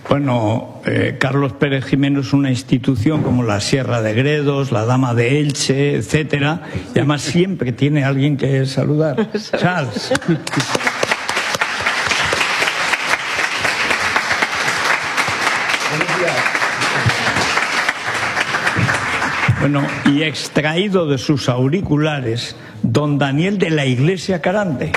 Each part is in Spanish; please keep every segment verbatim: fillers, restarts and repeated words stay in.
Bueno, eh, Carlos Pérez Jimeno es una institución como la Sierra de Gredos, la Dama de Elche, etcétera, y además siempre tiene alguien que saludar. Charles. Bueno, y extraído de sus auriculares, don Daniel de la Iglesia Carante.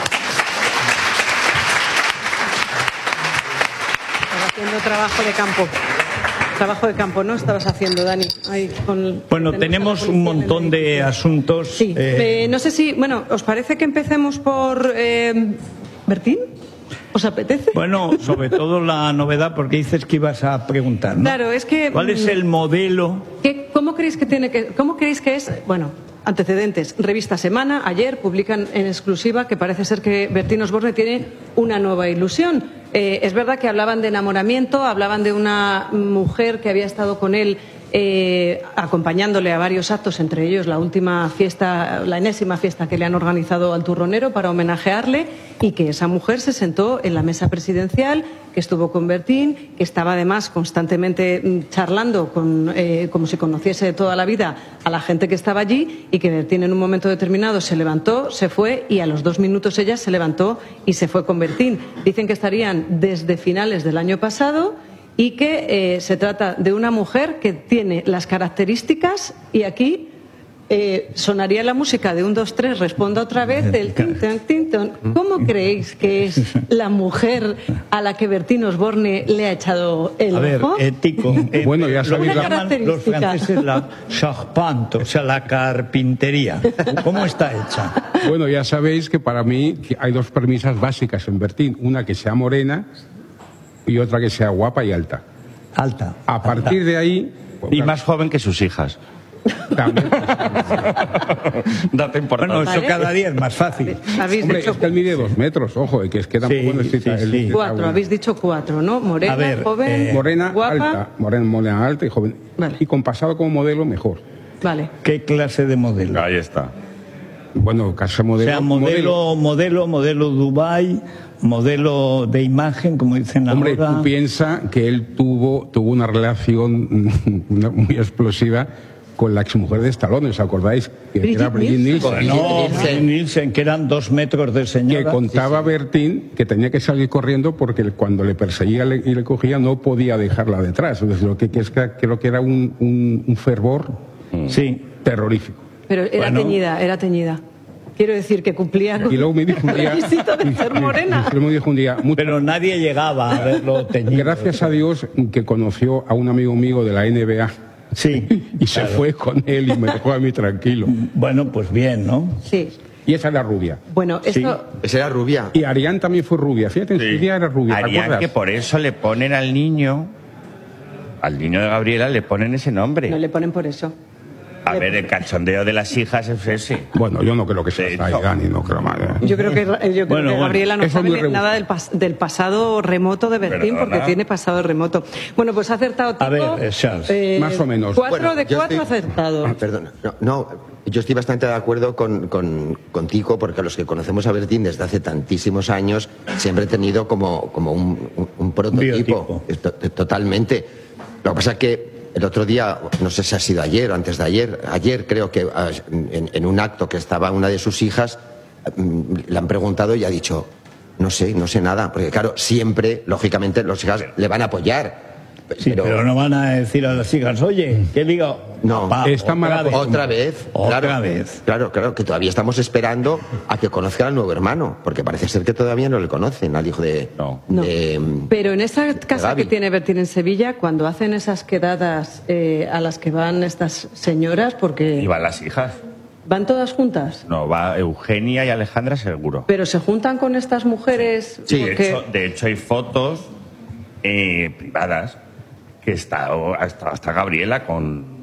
Estaba haciendo trabajo de campo. Trabajo de campo, ¿no? Estabas haciendo, Dani. Ahí con, bueno, tenemos, tenemos un montón de asuntos. Sí. Eh... Eh, no sé si, bueno, ¿os parece que empecemos por eh, Bertín? ¿Os apetece? Bueno, sobre todo la novedad, porque dices que ibas a preguntar, ¿no? Claro, es que... ¿Cuál es el modelo? ¿Qué, ¿Cómo creéis que tiene que, cómo creéis que es? Bueno, antecedentes. Revista Semana, ayer publican en exclusiva que parece ser que Bertín Osborne tiene una nueva ilusión. Eh, es verdad que hablaban de enamoramiento, hablaban de una mujer que había estado con él eh, acompañándole a varios actos, entre ellos la última fiesta, la enésima fiesta que le han organizado al Turronero para homenajearle, y que esa mujer se sentó en la mesa presidencial, que estuvo con Bertín, que estaba además constantemente charlando con, eh, como si conociese de toda la vida a la gente que estaba allí, y que Bertín en un momento determinado se levantó, se fue, y a los dos minutos ella se levantó y se fue con Bertín. Dicen que estarían desde finales del año pasado y que eh, se trata de una mujer que tiene las características, y aquí eh, sonaría la música de un, dos, tres, responda otra vez, del tinton, tinton. ¿Cómo creéis que es la mujer a la que Bertín Osborne le ha echado el ojo? A ver, ético. Eh, bueno, ya sabéis, lo que llaman los franceses la charpente, o sea, la carpintería. ¿Cómo está hecha? Bueno, ya sabéis que para mí hay dos premisas básicas en Bertín. Una, que sea morena, y otra, que sea guapa y alta. Alta. A partir alta. de ahí... Pues, y más joven que sus hijas. También. Date importancia. Bueno, eso ¿vale? Cada día es más fácil. Hombre, dicho... es que él mide dos metros, ojo, que es que tampoco sí, necesita... Sí, sí. Cuatro, habéis dicho cuatro, ¿no? Morena, ver, joven, eh... morena, guapa... alta, morena, morena, alta y joven. Vale. Y con pasado como modelo, mejor. Vale. ¿Qué clase de modelo? Ahí está. Bueno, casa modelo... O sea, modelo, modelo, modelo Dubai, modelo de imagen, como dicen ahora. Hombre, tú piensas que él tuvo, tuvo una relación muy explosiva con la exmujer de Stallone, ¿os acordáis? Que Brigitte era Brigitte Nielsen. Bueno, Brigitte Nielsen, que eran dos metros de señora. Que contaba sí, sí. Bertín que tenía que salir corriendo porque cuando le perseguía y le cogía no podía dejarla detrás. Entonces, lo que, que es que creo que era un, un, un fervor sí. terrorífico. Pero era bueno. teñida, era teñida. Quiero decir que cumplía con y luego me dijo un día, el requisito de ser morena. Y, y me dijo un día, mucho, pero nadie llegaba a verlo teñido. Gracias a Dios que conoció a un amigo mío de la N B A. Sí. Y claro. Se fue con él y me dejó a mí tranquilo. Bueno, pues bien, ¿no? Sí. Y esa era rubia. Bueno, esto... Sí. Esa era rubia. Y Arián también fue rubia. Fíjate, en sí. su día era rubia. Arián, que por eso le ponen al niño, al niño de Gabriela, le ponen ese nombre. No le ponen por eso. A ver, el cachondeo de las hijas es ese. Bueno, yo no creo que sea ahí, Dani, no creo más. ¿eh? Yo creo que, yo creo bueno, que Gabriela bueno, no sabe nada del, pas, del pasado remoto de Bertín, porque tiene pasado remoto. Bueno, pues ha acertado Tico. A ver, Charles. Eh, más o menos. Cuatro bueno, de cuatro estoy... acertado. Ah, perdona. No, no, yo estoy bastante de acuerdo con, con, con Tico, porque los que conocemos a Bertín desde hace tantísimos años siempre he tenido como, como un, un, un prototipo. Totalmente. Lo que pasa es que el otro día, no sé si ha sido ayer o antes de ayer, ayer creo que en, en un acto que estaba una de sus hijas, le han preguntado y ha dicho, no sé, no sé nada, porque claro, siempre, lógicamente, los hijas le van a apoyar. Sí, pero, pero no van a decir a las hijas, oye, ¿qué digo? No, papá, está otra, mal vez. otra vez. Otra claro, vez. Claro, claro, que todavía estamos esperando a que conozca al nuevo hermano, porque parece ser que todavía no le conocen, al hijo de... No. no. de pero en esa casa que tiene Bertín en Sevilla, cuando hacen esas quedadas eh, a las que van estas señoras, porque... ¿Y van las hijas? ¿Van todas juntas? No, va Eugenia y Alejandra seguro. ¿Pero se juntan con estas mujeres? Sí, porque... de, hecho, de hecho hay fotos eh, privadas que está hasta, hasta Gabriela con,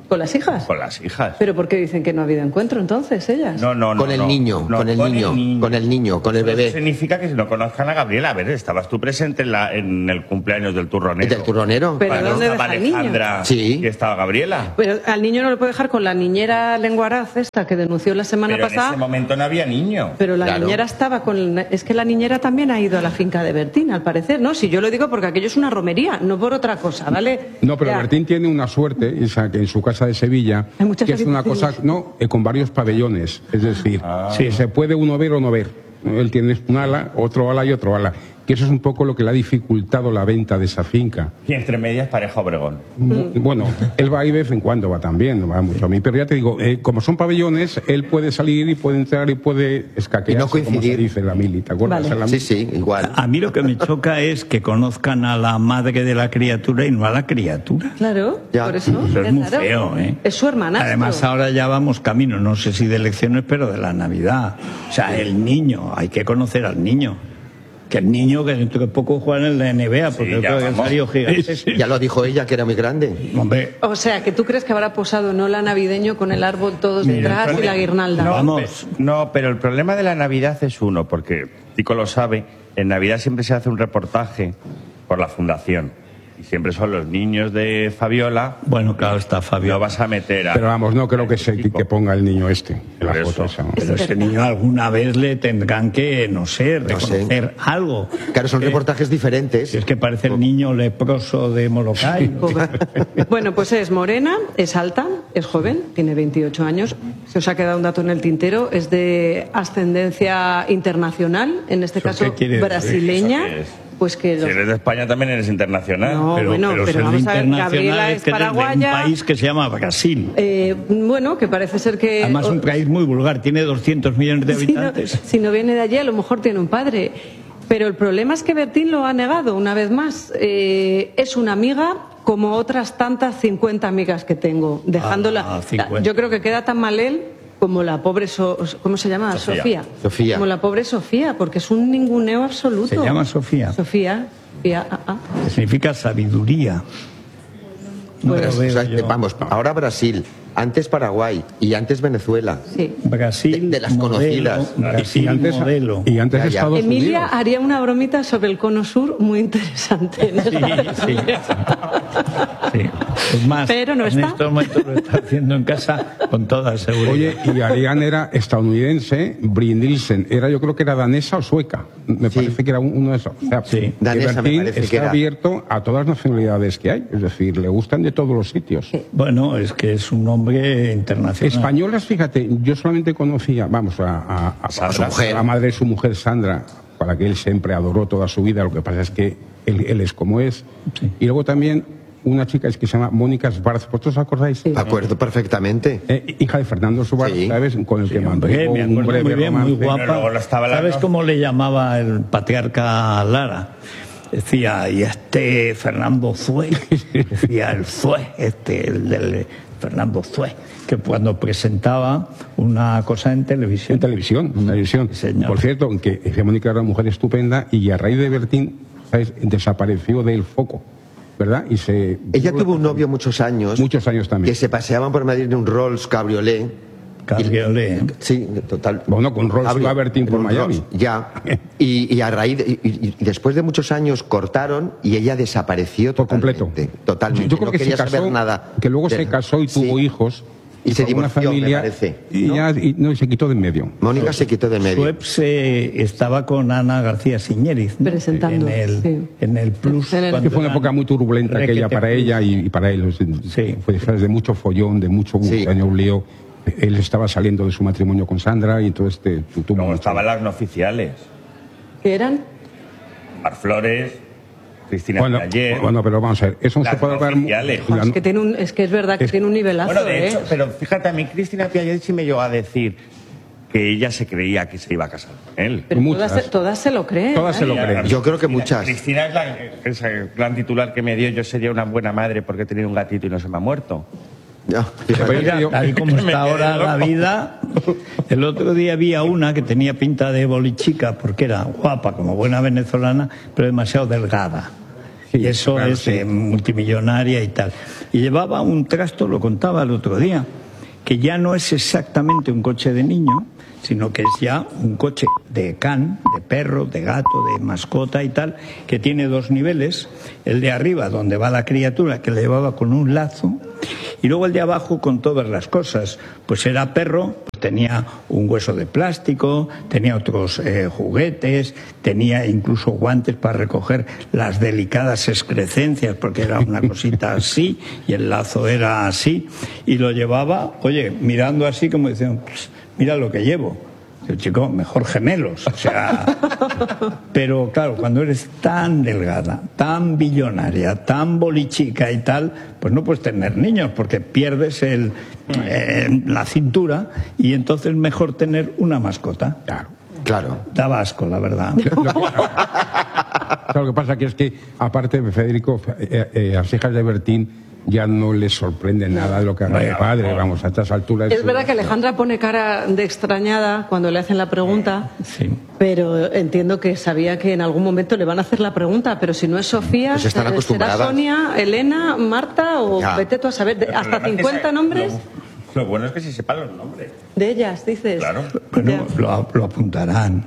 ¿Con las hijas? Con las hijas. ¿Pero por qué dicen que no ha habido encuentro entonces ellas? No, no, no. Con el no. niño, No, con el con niño, el niño. con el niño, con el bebé. Eso significa que si no conozcan a Gabriela, a ver, estabas tú presente en, la, en el cumpleaños del turronero. ¿Del turronero? Pero Cuando ¿dónde estaba deja al niño? Alejandra Sí. y estaba Gabriela. Pero al niño no lo puede dejar con la niñera lenguaraz esta que denunció la semana Pero en pasada. ese momento no había niño. Pero la Claro. niñera estaba con... Es que la niñera también ha ido a la finca de Bertín, al parecer, ¿no? Si yo lo digo porque aquello es una romería, no por otra cosa, ¿vale? No, pero Ya. Bertín tiene una suerte, esa, que en su casa de Sevilla, Hay muchas que es una cosa, habitaciones. no, eh, con varios pabellones, es decir, Ah. sí, se puede uno ver o no ver. Él tiene un ala, otro ala y otro ala. Que eso es un poco lo que le ha dificultado la venta de esa finca. Y entre medias pareja Obregón. Bueno, él va ahí de vez en cuando, va también, no va mucho a mí, pero ya te digo, eh, como son pabellones, él puede salir y puede entrar y puede escaquearse, Y no como coincidir. se dice la mili, ¿te acuerdas? Vale. La Sí, mili. sí, igual. A mí lo que me choca es que conozcan a la madre de la criatura y no a la criatura. Claro, Ya. por eso. Eso es muy raro. feo, ¿eh? Es su hermanastro. Además, ahora ya vamos camino, no sé si de elecciones, pero de la Navidad. O sea, el niño, hay que conocer al niño. Que el niño, que dentro de poco juega en la N B A, porque Sí, yo ya creo que vamos. salió gigante. Ya lo dijo ella, que era muy grande. Hombre, O sea, que tú crees que habrá posado no la navideño con el árbol todos Mira, detrás y la guirnalda. No, Vamos. pe- no, pero el problema de la Navidad es uno, porque Tico lo sabe, en Navidad siempre se hace un reportaje por la Fundación. Y siempre son los niños de Fabiola. bueno, claro, está Fabio. Lo vas a meter a... Pero vamos, no creo que, se, que ponga el niño este en la Por foto eso. esa. ¿no? Pero ese niño alguna vez le tendrán que, no sé, No sé. reconocer algo. Claro, son Eh, reportajes diferentes. Si es que parece el niño leproso de Molokai. Pobre. Bueno, pues es morena, es alta, es joven, tiene veintiocho años. Se os ha quedado un dato en el tintero, es de ascendencia internacional, en este ¿Eso caso qué quiere decir? brasileña. ¿Eso qué es? Pues que Si los... eres de España también eres internacional. No, bueno, pero ser vamos a ver, internacional Gabriela es es que eres de paraguaya. un país que se llama Brasil. Eh, bueno, que parece ser que... Además, un país muy vulgar, tiene doscientos millones de Si no, habitantes. si no viene de allí, a lo mejor tiene un padre. Pero el problema es que Bertín lo ha negado una vez más. Eh, es una amiga como otras tantas cincuenta amigas que tengo, dejándola. Ah, cincuenta. Yo creo que queda tan mal él como la pobre, So- ¿cómo se llama? Sofía. Sofía. Sofía. Como la pobre Sofía, porque es un ninguneo absoluto. Se llama Sofía. Sofía. Sofía, ah, ah. Que significa sabiduría. No Pues- lo veo O sea, yo. vamos, ahora Brasil, antes Paraguay y antes Venezuela. Sí. Brasil, de- de las modelo, conocidas. Brasil, Y antes, modelo. y antes Ya, ya. Estados Emilia Unidos. haría una bromita sobre el cono sur muy interesante. ¿no? Sí, sí. Sí. Es más, Pero no en está. estos momentos lo está haciendo en casa con toda seguridad. Oye, y Ariane era estadounidense, Brie Nielsen era, yo creo que era danesa o sueca. Me Sí. parece que era un- uno de esos. O sea, Sí. que Danesa me Bertín parece que está era. abierto a todas las nacionalidades que hay. Es decir, le gustan de todos los sitios. Bueno, es que es un hombre internacional. Españolas, fíjate, yo solamente conocía, vamos, a, a, a- Sandra. a su mujer, a la madre de su mujer, Sandra, a la que él siempre adoró toda su vida. Lo que pasa es que él, él es como es. Sí. Y luego también una chica es que se llama Mónica Schwarz. ¿Vosotros os acordáis? Me acuerdo perfectamente. Eh, hija de Fernando Schwarz, Sí. ¿sabes? Con el que mandó Hombre, me un acuerdo breve muy bien, muy romance. guapa. Pero luego estaba la- ¿Sabes cómo le llamaba el patriarca Lara? Decía, y este Fernando Zue, decía el Zue, este, el del Fernando Zue, que cuando presentaba una cosa en televisión. En televisión, en televisión. Sí, señor. Por cierto, que Mónica era una mujer estupenda y a raíz de Bertín, ¿sabes? Desapareció del foco, ¿verdad? Y se... Ella tuvo un novio muchos años. Muchos años también. Que se paseaban por Madrid en un Rolls Cabriolet. Cabriolet. Sí, total. Bueno, con Rolls Cabrio- iba Bertín por en un Miami. Rolls, ya. Y, y a raíz de- y, y después de muchos años cortaron y ella desapareció Por completo. totalmente. Totalmente. Yo creo no que quería se casó, saber nada. que luego de- se casó y tuvo Sí. hijos. Y se formó una divorció, me familia, parece, Y ¿no? ya y, no, y se quitó de en medio. Mónica se quitó de medio. Sueps eh, estaba con Ana García Siñériz, ¿no? Presentando, en el, sí. en el Plus. En el- cuando Que fue una eran época muy turbulenta Requete aquella para Plus. ella y, y para él. Sí. Fue ¿sabes? de mucho follón, de mucho Sí. año un lío. Él estaba saliendo de su matrimonio con Sandra y entonces te, tu- tuvo Luego mucho- estaban las no oficiales. ¿Qué eran? Mar Flores, Cristina Bueno, Piaget. bueno, pero vamos a ver, eso no Las se puede hablar. oficiales. la- Es que, tiene un, es que es verdad que Es- tiene un nivelazo, Bueno, de ¿eh? hecho, pero fíjate, a mí Cristina Piaget sí me llegó a decir que ella se creía que se iba a casar con él. Pero muchas. todas, se- todas se lo creen. Todas se ¿eh? lo creen. Yo creo que Cristina- muchas. Cristina es la, esa gran titular que me dio. Yo sería una buena madre porque he tenido un gatito y no se me ha muerto. Ya, fíjate. Oye, yo- Tal y como Me está quedé ahora la loco. vida. El otro día había una que tenía pinta de bolichica porque era guapa, como buena venezolana, pero demasiado delgada. Sí, y eso claro, es sí. eh, multimillonaria y tal. Y llevaba un trasto, lo contaba el otro día, que ya no es exactamente un coche de niño, sino que es ya un coche de can, de perro, de gato, de mascota y tal, que tiene dos niveles, el de arriba donde va la criatura, que le llevaba con un lazo, y luego el de abajo con todas las cosas. Pues era perro, pues tenía un hueso de plástico, tenía otros eh, juguetes, tenía incluso guantes para recoger las delicadas excrescencias, porque era una cosita así, y el lazo era así, y lo llevaba, oye, mirando así como diciendo, mira lo que llevo. Digo, chico, mejor gemelos. O sea, pero claro, cuando eres tan delgada, tan billonaria, tan bolichica y tal, pues no puedes tener niños porque pierdes el, eh, la cintura, y entonces mejor tener una mascota. Claro. Claro. Daba asco, la verdad. Lo que pasa que es que, aparte, Federico, eh, eh, las hijas de Bertín ya no les sorprende nada de lo que haga el padre, vamos, a estas alturas. Es verdad que Alejandra pone cara de extrañada cuando le hacen la pregunta, sí. Pero entiendo que sabía que en algún momento le van a hacer la pregunta, pero si no es Sofía, pues están será Sonia, Elena, Marta o ya. Vete tú a saber, de, hasta cincuenta es nombres. Lo, lo bueno es que si sepan los nombres. De ellas, dices. Claro. Bueno, lo, lo apuntarán.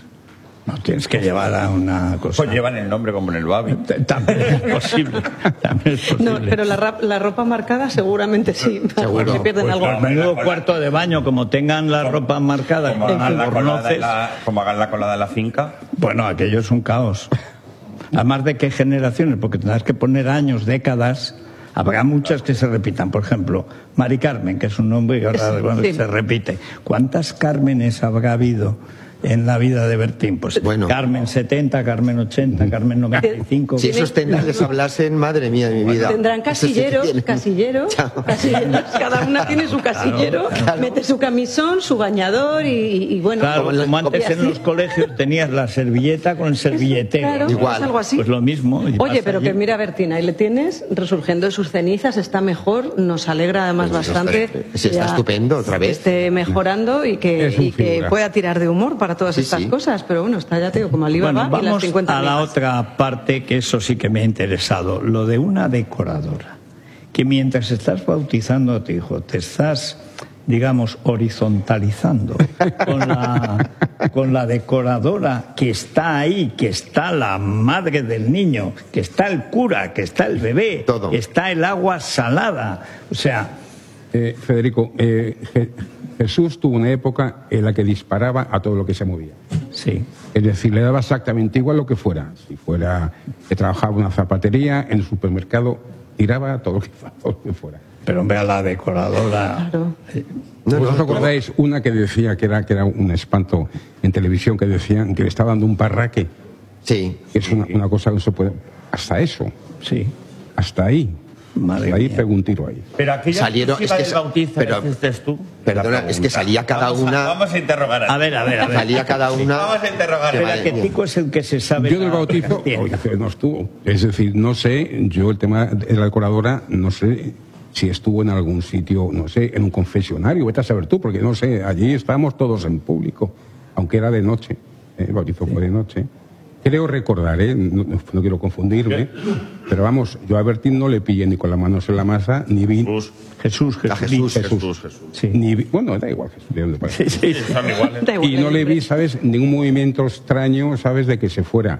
No tienes que llevar a una cosa. Pues llevan el nombre como en el Babi. También es posible. También es posible. No, pero la, la ropa marcada seguramente sí. Seguro. Se pierden Pues algo. al menudo cuarto de baño, como tengan la ropa marcada Como con hagan, la colada albornoces. de la, como hagan la colada de la finca. Bueno, aquello es un caos. Además de qué generaciones, porque tendrás que poner años, décadas. Habrá muchas que se repitan. Por ejemplo, Mari Carmen, que es un nombre que ahora sí. se repite. ¿Cuántas Cármenes habrá habido en la vida de Bertín? Pues bueno. Carmen setenta, Carmen ochenta, Carmen noventa y cinco. Si esos tendrán hablasen, madre mía de mi vida. Tendrán casilleros, sí casilleros, casilleros. Cada una tiene su casillero, claro, claro. Mete su camisón, su bañador y, y bueno. Claro, como, como antes en los colegios tenías la servilleta con el servilletero. Claro, igual. Es algo así. Pues lo mismo. Oye, pero allí. Que mira, Bertín, ahí le tienes resurgiendo de sus cenizas, está mejor, nos alegra además pues bastante. Sí, está estupendo otra vez. Que esté mejorando y que, y que pueda tirar de humor para todas sí, estas sí. cosas, pero bueno, está ya te digo como Alibaba bueno, y las cincuenta a la amigas. Otra parte que eso sí que me ha interesado, lo de una decoradora, que mientras estás bautizando a tu hijo te estás, digamos, horizontalizando con la, con la decoradora que está ahí, que está la madre del niño, que está el cura, que está el bebé, todo. Que está el agua salada, o sea... Eh, Federico, eh, Je Jesús tuvo una época en la que disparaba a todo lo que se movía. Sí. Es decir, le daba exactamente igual lo que fuera. Si fuera que trabajaba en una zapatería, en el supermercado, tiraba todo lo que, todo lo que fuera. Pero hombre, a la decoradora... Claro. No, ¿Vosotros no, acordáis no. una que decía que era, que era un espanto en televisión, que decían que le estaba dando un parraque? Sí. Que es una, una cosa que no se puede... Hasta eso. Sí. Hasta ahí. Madre Hasta ahí mía. pegó un tiro ahí. Pero aquella salieron, es que, del bautizo, pero, dices tú. Perdona, es que salía cada vamos a, una... Vamos a interrogar a, a ver, a ver, a ver. Salía cada una... Vamos a interrogar a Espera, que Tico es el que se sabe... Yo del bautizo, oye, no estuvo. Es decir, no sé, yo el tema de la decoradora, no sé si estuvo en algún sitio, no sé, en un confesionario, vete a saber tú, porque no sé, allí estábamos todos en público, aunque era de noche, ¿eh? El bautizo fue de noche. Creo recordar, ¿eh? no, no quiero confundirme, pero vamos, yo a Bertín no le pillé ni con las manos en la masa, ni vi... Jesús, Jesús, Jesús, Jesús, Jesús, Jesús, Jesús. Sí. Ni vi, bueno, da igual, Jesús, ¿de dónde parece? Sí, sí, sí. Son iguales. Da igual, Y no le vi, igual. ¿sabes?, ningún movimiento extraño, ¿sabes?, de que se fuera.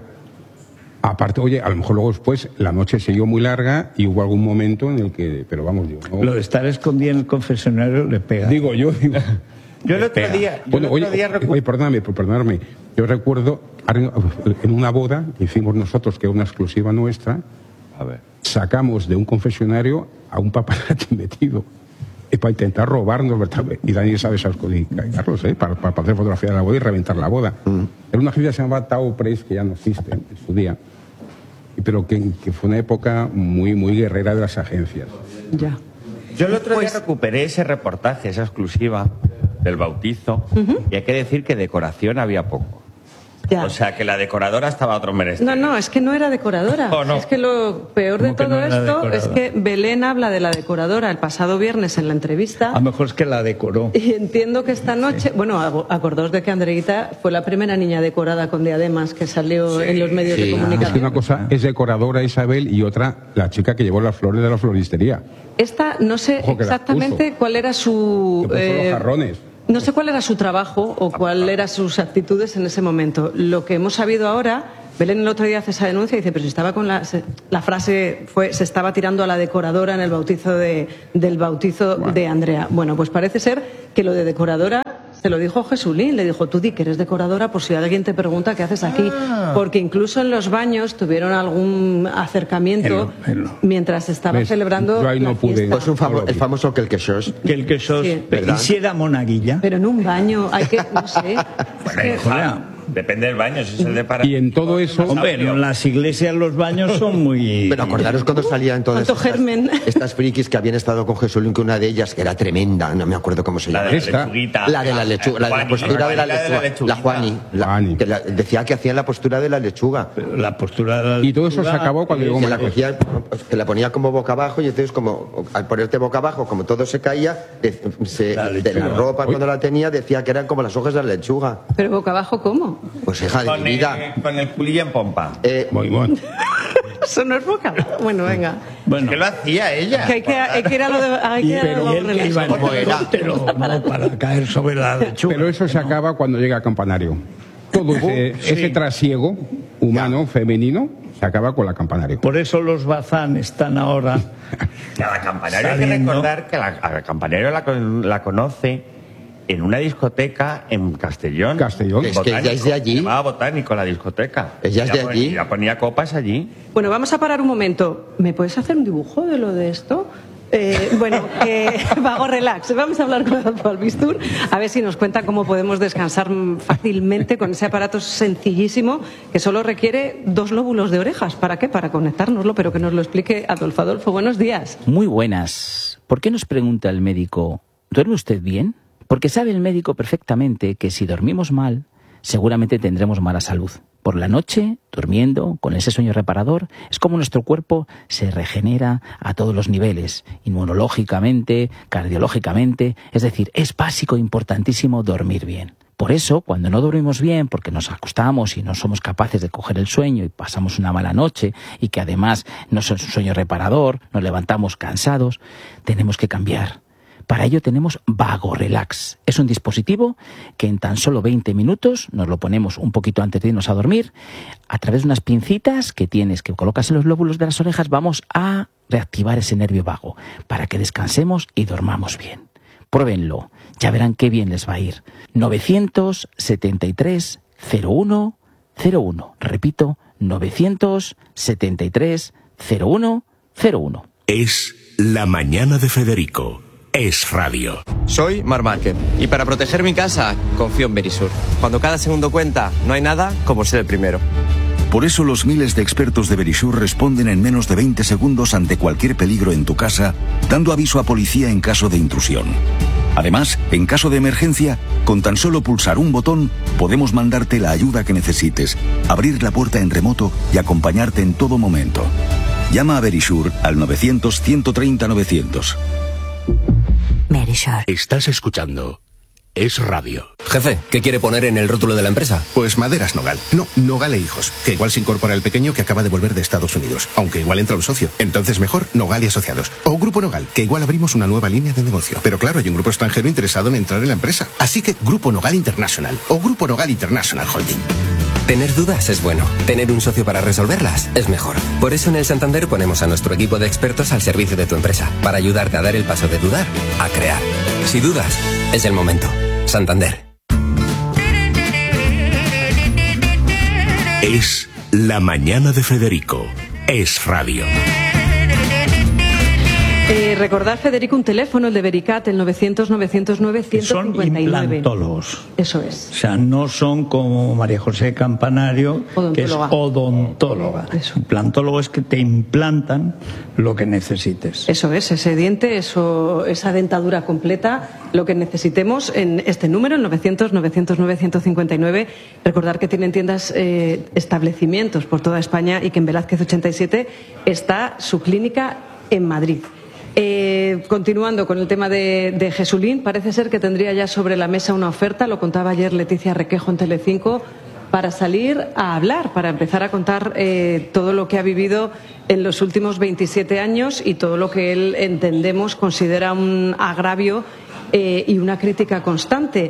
Aparte, oye, a lo mejor luego después la noche siguió muy larga y hubo algún momento en el que... Pero vamos, yo... ¿no? Lo de estar escondido en el confesionario le pega. Digo yo, digo... Yo el otro día... Yo Bueno, el otro oye, día recu- oye, perdóname, perdóname. Yo recuerdo en una boda que hicimos nosotros, que era una exclusiva nuestra, A ver. sacamos de un confesionario a un paparazzi metido y para intentar robarnos, ¿verdad? Y Daniel sabe esas cosas, y Carlos, ¿eh? para, para hacer fotografía de la boda y reventar la boda. Mm. Era una agencia que se llamaba Tao Press, que ya no existe en su día, pero que, que fue una época muy, muy guerrera de las agencias. Ya. Yo el otro Pues- día recuperé ese reportaje, esa exclusiva del bautizo, Uh-huh. y hay que decir que decoración había poco. Ya. O sea, que la decoradora estaba a otro menester. No, no, es que no era decoradora. Oh, no. Es que lo peor de todo no esto es que Belén habla de la decoradora el pasado viernes en la entrevista. A lo mejor es que la decoró. Y entiendo que esta noche, sí. bueno, acordaos de que Andreita fue la primera niña decorada con diademas que salió sí, en los medios sí. de comunicación. Es una cosa es decoradora Isabel y otra la chica que llevó las flores de la floristería. Esta no sé Ojo, exactamente cuál era su... Que puso eh, los jarrones. No sé cuál era su trabajo o cuál eran sus actitudes en ese momento. Lo que hemos sabido ahora, Belén el otro día hace esa denuncia y dice, pero si estaba con la... Se, la frase fue, se estaba tirando a la decoradora en el bautizo de, del bautizo bueno. de Andrea. Bueno, pues parece ser que lo de decoradora se lo dijo Jesulín, le dijo, tú di que eres decoradora por si alguien te pregunta qué haces aquí. Ah. Porque incluso en los baños tuvieron algún acercamiento hello, hello. mientras estaba ¿Ves? celebrando Yo ahí no la pude. fiesta. Pues un famo el famoso quelquechós. Quelquechós, sí. ¿Y si era monaguilla? Pero en un baño, hay que, no sé. Bueno, es que, depende del baño, si es el de para... Y en todo eso... Hombre, en las iglesias los baños son muy... Pero acordaros cuando salían todas estas, estas frikis que habían estado con Jesulín, que una de ellas, que era tremenda, no me acuerdo cómo se llama. La de la lechuguita. La de la lechuga, la de la postura de la lechuga. La Juani. La, que la, decía que hacían la postura de la lechuga. Pero la postura de la lechuga... Y todo eso se acabó cuando llegó... Que la cogía, que la ponía como boca abajo y entonces como, al ponerte boca abajo, como todo se caía, de, se, la de la ropa cuando la tenía, decía que eran como las hojas de la lechuga. ¿Pero boca abajo cómo? Pues hija de Con, el, con el culillo en pompa. Eh, muy bueno. Eso no es boca. Bueno, venga. Bueno, ¿qué lo hacía ella? Que hay que, hay que ir a lo de. Hay que pero a él que iba en helicóptero, no para caer sobre la lechuga. Pero eso se no. acaba cuando llega el campanario. Todo ese, sí. ese trasiego humano, ya. femenino, se acaba con la campanario. Por eso los bazán están ahora. Ya, la campanario hay que recordar que la, la campanario la, la conoce en una discoteca en Castellón. Castellón. Es que ella es de allí. Se llamaba Botánico la discoteca. Ella es de allí. Ya ponía copas allí. Bueno, vamos a parar un momento. ¿Me puedes hacer un dibujo de lo de esto? Eh, bueno, eh, Vago Relax. Vamos a hablar con Adolfo Albistur a ver si nos cuenta cómo podemos descansar fácilmente con ese aparato sencillísimo que solo requiere dos lóbulos de orejas. ¿Para qué? Para conectárnoslo, pero que nos lo explique Adolfo. Adolfo, buenos días. Muy buenas. ¿Por qué nos pregunta el médico, ¿duerme usted bien? Porque sabe el médico perfectamente que si dormimos mal, seguramente tendremos mala salud. Por la noche, durmiendo, con ese sueño reparador, es como nuestro cuerpo se regenera a todos los niveles, inmunológicamente, cardiológicamente, es decir, es básico, importantísimo dormir bien. Por eso, cuando no dormimos bien, porque nos acostamos y no somos capaces de coger el sueño y pasamos una mala noche y que además no es un sueño reparador, nos levantamos cansados, tenemos que cambiar. Para ello tenemos Vago Relax. Es un dispositivo que en tan solo veinte minutos, nos lo ponemos un poquito antes de irnos a dormir, a través de unas pincitas que tienes, que colocas en los lóbulos de las orejas, vamos a reactivar ese nervio vago para que descansemos y dormamos bien. Pruébenlo, ya verán qué bien les va a ir. novecientos setenta y tres cero uno cero uno. Repito, novecientos setenta y tres cero uno cero uno. Es La Mañana de Federico. Es radio. Soy Mar Márquez y para proteger mi casa confío en Verisur. Cuando cada segundo cuenta, no hay nada como ser el primero. Por eso los miles de expertos de Verisur responden en menos de veinte segundos ante cualquier peligro en tu casa, dando aviso a policía en caso de intrusión. Además, en caso de emergencia, con tan solo pulsar un botón, podemos mandarte la ayuda que necesites, abrir la puerta en remoto y acompañarte en todo momento. Llama a Verisur al novecientos ciento treinta novecientos. Verisur. Estás escuchando Es Radio. Jefe, ¿qué quiere poner en el rótulo de la empresa? Pues Maderas Nogal. No, Nogal e Hijos. Que igual se incorpora el pequeño que acaba de volver de Estados Unidos. Aunque igual entra un socio. Entonces mejor Nogal y Asociados. O Grupo Nogal, que igual abrimos una nueva línea de negocio. Pero claro, hay un grupo extranjero interesado en entrar en la empresa. Así que Grupo Nogal International. O Grupo Nogal International Holding. Tener dudas es bueno. Tener un socio para resolverlas es mejor. Por eso en el Santander ponemos a nuestro equipo de expertos al servicio de tu empresa. Para ayudarte a dar el paso de dudar a crear. Si dudas, es el momento. Santander. Es La Mañana de Federico. Es radio. Eh, Eh, recordar, Federico, un teléfono, el de Vericat, el novecientos novecientos nueve ciento cincuenta y nueve. Son implantólogos. Eso es. O sea, no son como María José Campanario, que es odontóloga. Eso. Implantólogo es que te implantan lo que necesites. Eso es, ese diente, eso, esa dentadura completa, lo que necesitemos en este número, el novecientos novecientos nueve ciento cincuenta y nueve. Recordar que tienen tiendas, eh, establecimientos por toda España y que en Velázquez ochenta y siete está su clínica en Madrid. Eh, continuando con el tema de, de Jesulín, parece ser que tendría ya sobre la mesa una oferta, lo contaba ayer Leticia Requejo en Telecinco, para salir a hablar, para empezar a contar eh, todo lo que ha vivido en los últimos veintisiete años y todo lo que él, entendemos, considera un agravio eh, y una crítica constante.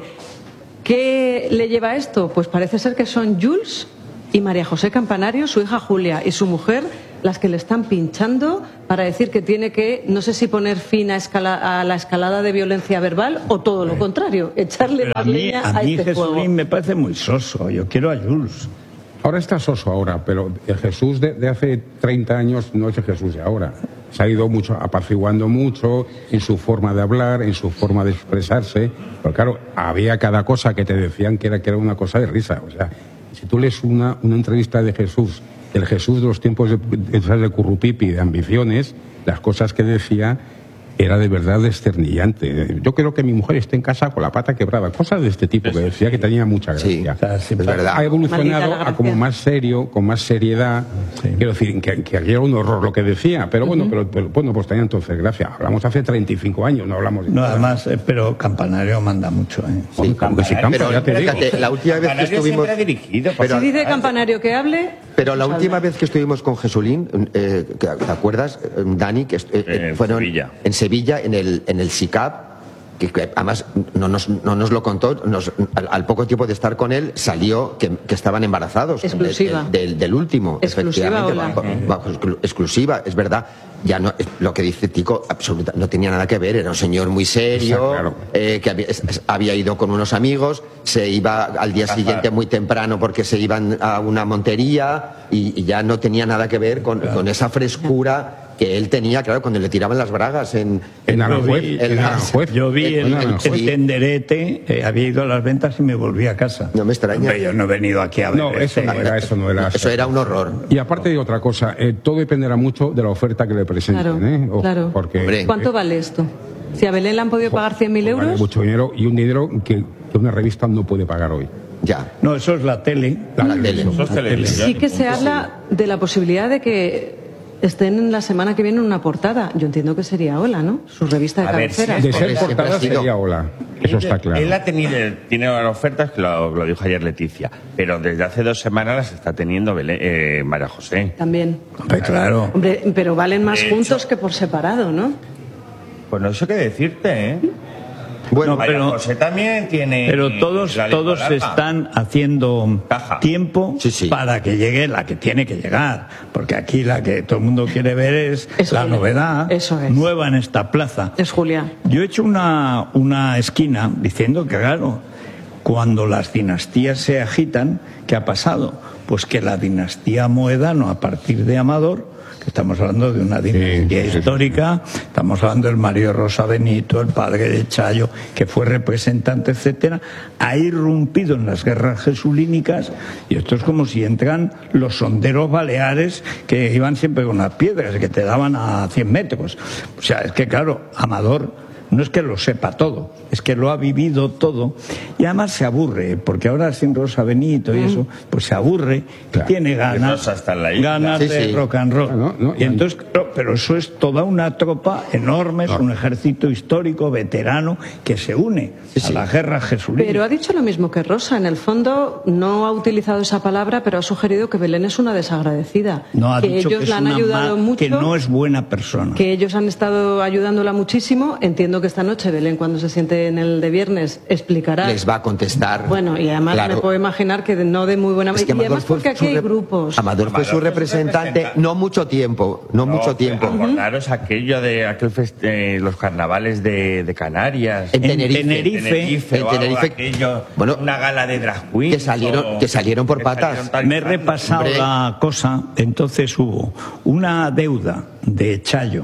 ¿Qué le lleva a esto? Pues parece ser que son Jules y María José Campanario, su hija Julia y su mujer, las que le están pinchando para decir que tiene que, no sé si poner fin a, escala, a la escalada de violencia verbal o todo lo contrario, echarle Pero más a mí, leña a a mí este Jesulín fuego. me parece muy soso. Yo quiero a Jules. Ahora está soso ahora, pero el Jesús de, de hace treinta años no es el Jesús de ahora. Se ha ido mucho apaciguando mucho en su forma de hablar, en su forma de expresarse. Pero claro, había cada cosa que te decían que era, que era una cosa de risa. O sea, si tú lees una, una entrevista de Jesús, el Jesús de los tiempos de, de, de Currupipi, de ambiciones, las cosas que decía era de verdad desternillante. Yo creo que mi mujer está en casa con la pata quebrada. Cosas de este tipo que decía que tenía mucha gracia. Sí, es verdad. Ha evolucionado a como más serio, con más seriedad. Sí. Quiero decir, que, que era un horror lo que decía. Pero bueno, uh-huh. pero, pero bueno, pues tenía entonces gracia. Hablamos hace treinta y cinco años, no hablamos de No, nada. además, eh, pero Campanario manda mucho. ¿eh? Sí, Campanario, pero ya te fíjate, digo. La última vez que estuvimos... Dirigido, pero, si dice Campanario que hable... Pero la última vez que estuvimos con Jesulín, eh, ¿te acuerdas, Dani? Que eh, en fueron Sevilla. En Sevilla, en el, en el S I C A P, que, que además no nos, no nos lo contó, nos, al, al poco tiempo de estar con él salió que, que estaban embarazados. Exclusiva. Del, del, del último, exclusiva, efectivamente. Bajo, bajo exclu, exclusiva, es verdad. Ya no, lo que dice Tico absoluta, no tenía nada que ver, era un señor muy serio, claro. eh, que había, había ido con unos amigos, se iba al día siguiente muy temprano porque se iban a una montería y, y ya no tenía nada que ver con, claro. con esa frescura que él tenía, claro, cuando le tiraban las bragas en, en, en Aranjuez. En Aranjuez. Yo vi el, el, el tenderete, eh, había ido a las ventas y me volví a casa. No me extraña. Hombre, yo no he venido aquí a ver. No, eso no era, eso no era. Eso era un horror. Y aparte de otra cosa, eh, todo dependerá mucho de la oferta que le presenten. Claro, ¿eh? O, claro. Porque, Hombre. ¿Cuánto eh, vale esto? Si a Belén le han podido pagar cien mil euros. Vale mucho dinero y un dinero que, que una revista no puede pagar hoy. Ya. No, eso es la tele. La, la tele. La tele. Sí que se habla de la posibilidad de que estén la semana que viene en una portada. Yo entiendo que sería Hola, ¿no? Su revista de cabecera. De ser portada sería Hola. Eso está claro. Él ha tenido, tiene ofertas, que lo, lo dijo ayer Leticia, pero desde hace dos semanas las está teniendo Belén, eh, María José. También. Hombre, claro. Hombre, pero valen más de juntos hecho, que por separado, ¿no? Pues no sé qué decirte, ¿eh? Bueno, María pero, José también tiene. Pero todos, todos están haciendo Caja. tiempo sí, sí. para que llegue la que tiene que llegar. Porque aquí la que todo el mundo quiere ver es Eso la es. novedad Eso es. nueva en esta plaza. Es Julia. Yo he hecho una, una esquina diciendo que, claro, cuando las dinastías se agitan, ¿qué ha pasado? Pues que la dinastía Moedano, a partir de Amador, que estamos hablando de una dinastía sí, histórica, sí, sí. estamos hablando del Mario Rosa Benito, el padre de Chayo, que fue representante, etcétera, ha irrumpido en las guerras jesulínicas, y esto es como si entran los sonderos baleares que iban siempre con las piedras, que te daban a cien metros. O sea, es que claro, Amador no es que lo sepa todo, es que lo ha vivido todo y además se aburre, porque ahora sin Rosa Benito y eso, pues se aburre, claro. tiene ganas, ganas sí, de sí. rock and roll. No, no, y entonces, claro, pero eso es toda una tropa enorme, es no. un ejército histórico, veterano, que se une sí, a sí. la guerra jesulínica. Pero ha dicho lo mismo que Rosa, en el fondo no ha utilizado esa palabra, pero ha sugerido que Belén es una desagradecida. No, ha que dicho ellos que es la han una ayudado mucho, que no es buena persona. Que ellos han estado ayudándola muchísimo, entiendo que esta noche Belén, cuando se siente en el de viernes, explicará. Les va a contestar. Bueno, y además claro. me puedo imaginar que no de muy buena manera. Es y además porque aquí hay grupos. Amador fue su representante no mucho tiempo, no, no mucho tiempo. Acordaros uh-huh. aquello de aquel fest, eh, los carnavales de, de Canarias. En Tenerife. En Tenerife. Tenerife, en Tenerife aquello, bueno, una gala de drag queens. Que salieron, o, que salieron por que patas. Salieron me he repasado Hombre. la cosa, entonces hubo una deuda de Chayo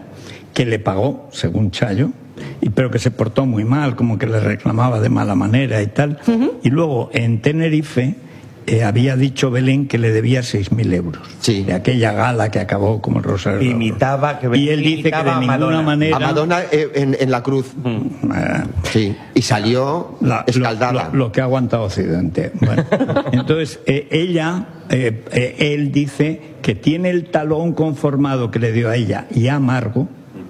que le pagó, según Chayo, y, pero que se portó muy mal, como que le reclamaba de mala manera y tal. Uh-huh. Y luego en Tenerife eh, había dicho Belén que le debía seis mil euros. Sí. De aquella gala que acabó como el Rosario. Imitaba, que y él dice que de ninguna Madonna. manera... A Madonna eh, en, en la cruz. Mm. Sí, y salió la, escaldada. Lo, lo, lo que ha aguantado Occidente. Bueno, entonces, eh, ella, eh, eh, él dice que tiene el talón conformado que le dio a ella y a Margo